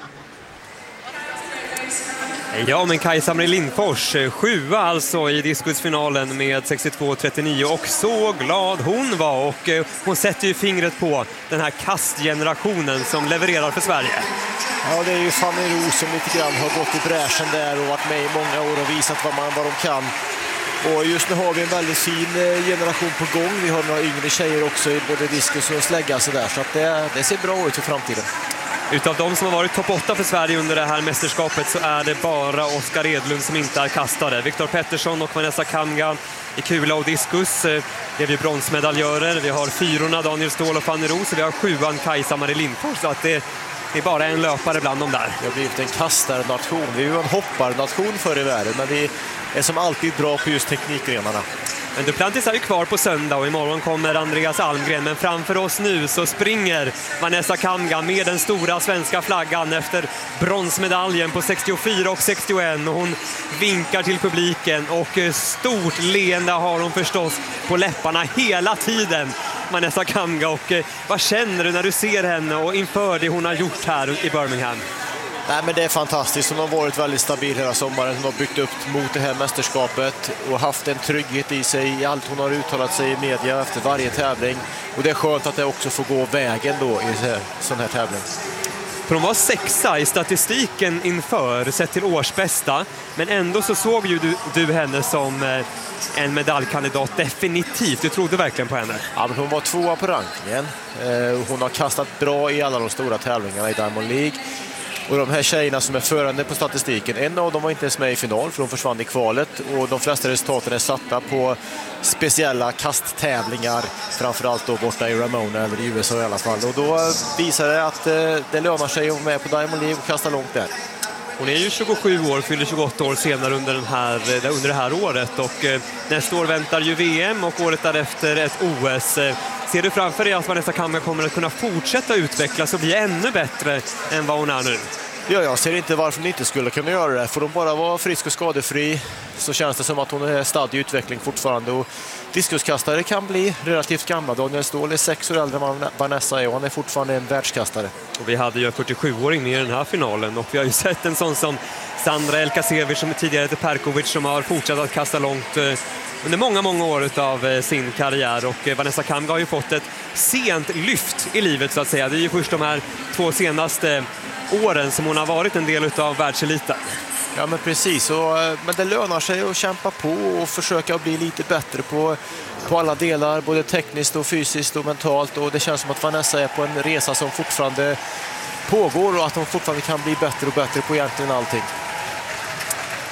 Ja, men Kajsa-Marie Lindfors, sjua alltså i diskusfinalen med sextiotvå trettionio och så glad hon var och hon sätter ju fingret på den här kastgenerationen som levererar för Sverige. Ja, det är ju Fanny Roos som lite grann har gått i bräschen där och varit med i många år och visat vad, man, vad de kan. Och just nu har vi en väldigt fin generation på gång. Vi har några yngre tjejer också i både diskus och slägga så där, så att det, det ser bra ut för framtiden. Utav de som har varit topp åtta för Sverige under det här mästerskapet så är det bara Oskar Edlund som inte är kastare. Viktor Pettersson och Vanessa Kamga i kula och diskus. Det är vi bronsmedaljörer. Vi har fyrorna Daniel Ståhl och Fanny Roos och vi har sjuan Kajsa-Marie Lindfors. Så att det, det är bara en löpare bland dem där. Vi har blivit en kastarnation. Vi är ju en hopparnation för i världen, men vi är som alltid bra på just teknikgrenarna. Men Duplantis är ju kvar på söndag och imorgon kommer Andreas Almgren. Men framför oss nu så springer Vanessa Kamga med den stora svenska flaggan efter bronsmedaljen på sextiofyra och sextioett. Och hon vinkar till publiken och stort leende har hon förstås på läpparna hela tiden. Vanessa Kamga, och vad känner du när du ser henne och inför det hon har gjort här i Birmingham? Nej, men det är fantastiskt. Hon har varit väldigt stabil hela sommaren. Hon har byggt upp mot det här mästerskapet och haft en trygghet i sig i allt hon har uttalat sig i media efter varje tävling. Och det är skönt att det också får gå vägen då i en sån här tävling. För hon var sexa i statistiken inför, sett till årsbästa. Men ändå så såg ju du, du henne som en medaljkandidat definitivt. Du trodde verkligen på henne. Ja, men hon var tvåa på rankingen. Hon har kastat bra i alla de stora tävlingarna i Diamond League. Och de här tjejerna som är förande på statistiken, en av dem var inte ens med i final för de försvann i kvalet. Och de flesta resultaten är satta på speciella kasttävlingar, framförallt då borta i Ramona eller i U S A i alla fall. Och då visar det att det lönar sig att vara med på Diamond League och kasta långt där. Hon är ju tjugosju år, fyller tjugoåtta år senare under, den här, under det här året. Och nästa år väntar ju V M och året därefter ett O S. Ser du framför dig att Vanessa Kamga kommer att kunna fortsätta utvecklas och bli ännu bättre än vad hon är nu? Ja, jag ser inte varför hon inte skulle kunna göra det. Får hon bara vara frisk och skadefri så känns det som att hon är stadd i utveckling fortfarande. Och diskuskastare kan bli relativt gamla. Daniel Ståhl är sex år äldre än Vanessa är och han är fortfarande en världskastare. Och vi hade ju en fyrtiosjuåring med i den här finalen och vi har ju sett en sån som Sandra Elkasevic som tidigare heter Perkovic som har fortsatt att kasta långt under många, många år av sin karriär. Och Vanessa Kamga har ju fått ett sent lyft i livet så att säga. Det är ju först de här två senaste åren som hon har varit en del av världseliten. Ja, men precis. Och, men det lönar sig att kämpa på och försöka bli lite bättre på, på alla delar, både tekniskt och fysiskt och mentalt. Och det känns som att Vanessa är på en resa som fortfarande pågår och att hon fortfarande kan bli bättre och bättre på egentligen allting.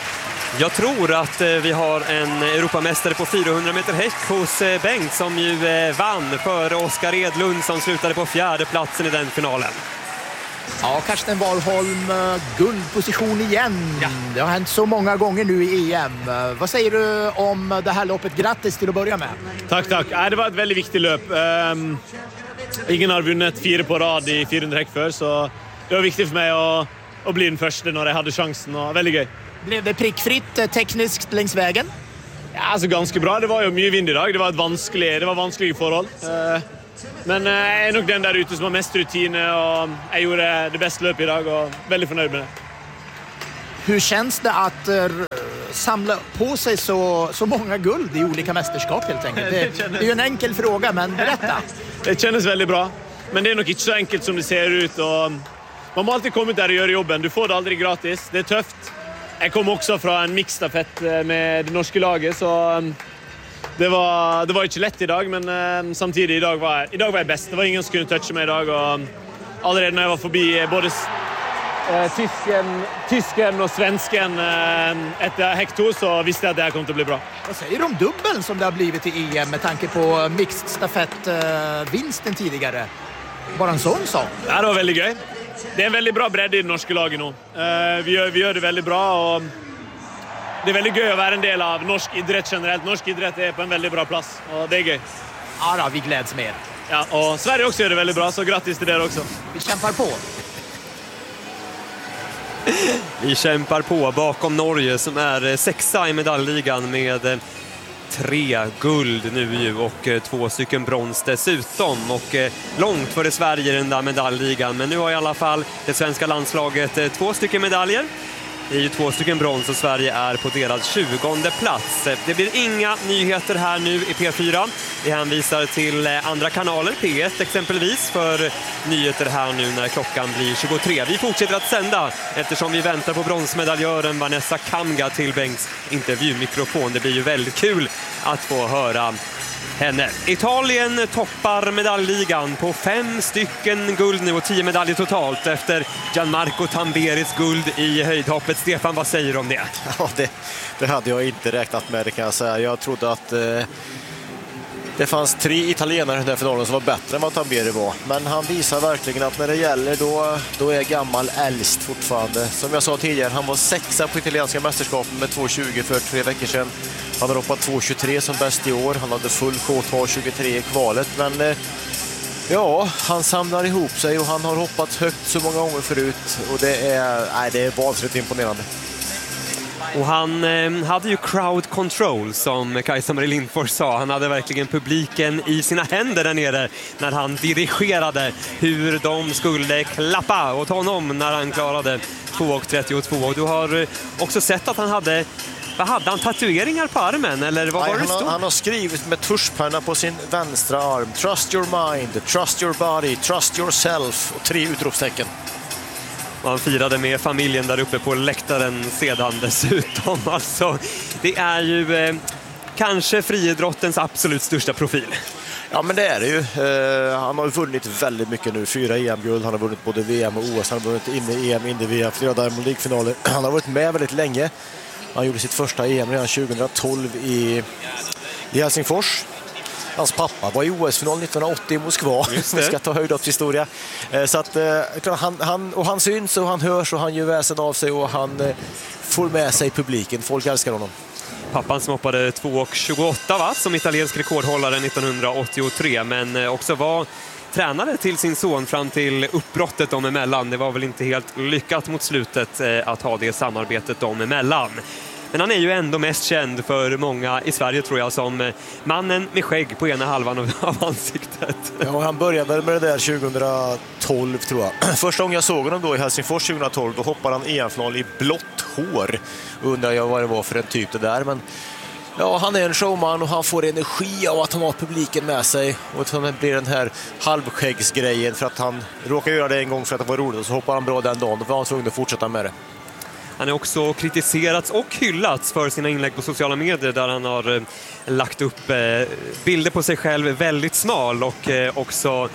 Jag tror att vi har en Europamästare på fyrahundra meter häck hos Bengt som ju vann före Oskar Edlund som slutade på fjärde platsen i den finalen. Ja, Karsten Warholm, guldposition igen. Ja. Det har hänt så många gånger nu i E M. Vad säger du om det här loppet? Grattis till att börja med. Tack, tack. Det var ett väldigt viktigt löp. Um, ingen har vunnit fyra på rad i fyrahundra häck för, så det var viktigt för mig att, att bli den första när jag hade chansen. Och väldigt gøy. Blev det prickfritt tekniskt längs vägen? Ja, alltså ganska bra. Det var ju mycket vind idag. Det var ett vanskligt, det var vanskliga förhåll. Uh, Men jag är nog den där ute som har mest rutiner och jag gjorde det bästa löpet idag och väldigt förnöjd med det. Hur känns det att uh, samla på sig så, så många guld i olika mästerskap helt enkelt? Det, det är ju en enkel fråga, men berätta. Det kändes väldigt bra, men det är nog inte så enkelt som det ser ut. Och man må alltid komma där och göra jobben. Du får det aldrig gratis. Det är tufft. Jag kom också från en mixstafett med det norska laget, så Det var, det var inte lätt idag, men eh, samtidigt idag var, idag var jag bäst. Det var ingen som kunde toucha mig idag. Och allerede när jag var förbi både eh, tysken, tysken och svensken eh, efter häck två så visste jag att det här kommer att bli bra. Vad säger du om dubbeln som det har blivit i E M med tanke på mixed stafett eh, vinsten tidigare? Bara en sån sak. Ja, det var väldigt gøy. Det är en väldigt bra bredd i det norska laget nu. Eh, vi, gör, vi gör det väldigt bra och det är väldigt gøy att vara en del av norsk idrott generellt. Norsk idrott är på en väldigt bra plats och det är gøy. Ja, då, vi gläds med. Ja, och Sverige också gör det väldigt bra, så grattis till det också. Vi kämpar på. Vi kämpar på bakom Norge som är sexa i medaljligan med tre guld nu ju och två stycken brons dessutom. Och långt före Sverige i den där medaljligan. Men nu har i alla fall det svenska landslaget två stycken medaljer. Det är ju två stycken brons och Sverige är på deras tjugonde plats. Det blir inga nyheter här nu i P fyra. Vi hänvisar till andra kanaler, P ett exempelvis, för nyheter här nu när klockan blir tjugotre. Vi fortsätter att sända eftersom vi väntar på bronsmedaljören Vanessa Kamga till Bengts intervjumikrofon. Det blir ju väldigt kul att få höra henne. Italien toppar medaljligan på fem stycken guld nu och tio medaljer totalt efter Gianmarco Tamberis guld i höjdhoppet. Stefan, vad säger du om det? Ja, det, det hade jag inte räknat med, det kan jag säga. Jag trodde att eh, det fanns tre italienare i den här finalen som var bättre än vad Tamberi var. Men han visar verkligen att när det gäller då, då är gammal äldst fortfarande. Som jag sa tidigare, han var sexa på italienska mästerskapen med två tjugo för tre veckor sedan. Han har hoppat två tjugotre som bäst i år. Han hade full K två tjugotre i kvalet. Men eh, ja, han samlar ihop sig och han har hoppat högt så många gånger förut. Och det är, nej, det är vansinnigt imponerande. Och han eh, hade ju crowd control som Kajsa-Marie Lindfors sa. Han hade verkligen publiken i sina händer där nere när han dirigerade hur de skulle klappa åt honom när han klarade två trettiotvå. Och du har också sett att han hade... Vad hade han? Tatueringar på armen? Eller vad Nej, var det han, har, han har skrivit med tuschpenna på sin vänstra arm. Trust your mind, trust your body, trust yourself. Och tre utropstecken. Och han firade med familjen där uppe på läktaren sedan dessutom. Alltså, det är ju eh, kanske friidrottens absolut största profil. Ja, men det är det ju. Uh, han har ju vunnit väldigt mycket nu. Fyra E M-guld. Han har vunnit både V M och O S. Han har vunnit in i E M, in i V M, flera Diamond League-finaler. Han har varit med väldigt länge. Han gjorde sitt första E M redan tjugohundratolv i, i Helsingfors. Hans pappa var i O S-final nittonhundraåttio i Moskva. Vi ska ta höjdhoppshistoria. Så att han, han, och han syns och han hörs och han gör väsen av sig och han får med sig publiken. Folk älskar honom. Pappan som hoppade två tjugoåtta va? Som italiensk rekordhållare nittonhundraåttiotre, men också var tränare till sin son fram till uppbrottet dem emellan. Det var väl inte helt lyckat mot slutet eh, att ha det samarbetet dem emellan. Men han är ju ändå mest känd för många i Sverige tror jag som eh, mannen med skägg på ena halvan av, av ansiktet. Ja, han började med det där tjugohundratolv tror jag. Första gången jag såg honom då i Helsingfors tjugohundratolv, då hoppade han E M-final i blått hår. Undrar jag vad det var för en typ det där, men ja, han är en showman och han får energi av att han har publiken med sig. Och så blir den här halvskäggsgrejen för att han råkar göra det en gång för att det var roligt och så hoppar han bra den dagen. Då var han tvungen att fortsätta med det. Han är också kritiserats och hyllats för sina inlägg på sociala medier där han har eh, lagt upp eh, bilder på sig själv väldigt smal och eh, också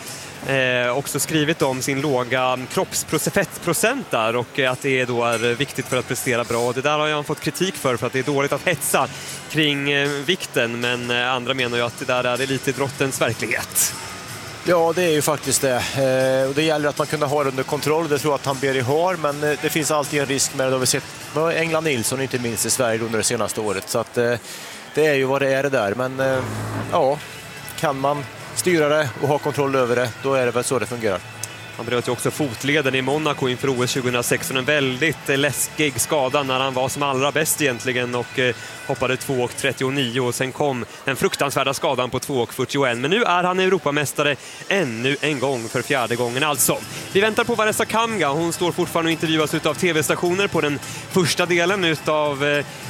Eh, också skrivit om sin låga kroppsfettprocent där och att det då är viktigt för att prestera bra. Och det där har jag fått kritik för för att det är dåligt att hetsa kring eh, vikten, men eh, andra menar ju att det där är elitidrottens verklighet. Ja, det är ju faktiskt det. Eh, och det gäller att man kunde ha det under kontroll. Det tror jag att han Berg har, men eh, det finns alltid en risk med det. Det har vi sett med England Nilsson, inte minst i Sverige under det senaste året. Så att, eh, det är ju vad det är det där. Men eh, ja, kan man styra det och ha kontroll över det, då är det väl så det fungerar. Han bröt ju också fotleden i Monaco inför O S tjugohundrasexton. En väldigt läskig skada när han var som allra bäst egentligen och eh, hoppade två trettionio och sen kom den fruktansvärda skadan på två fyrtioett. Men nu är han Europamästare ännu en gång för fjärde gången alltså. Vi väntar på Vanessa Kamga. Hon står fortfarande och intervjuas av tv-stationer på den första delen utav eh,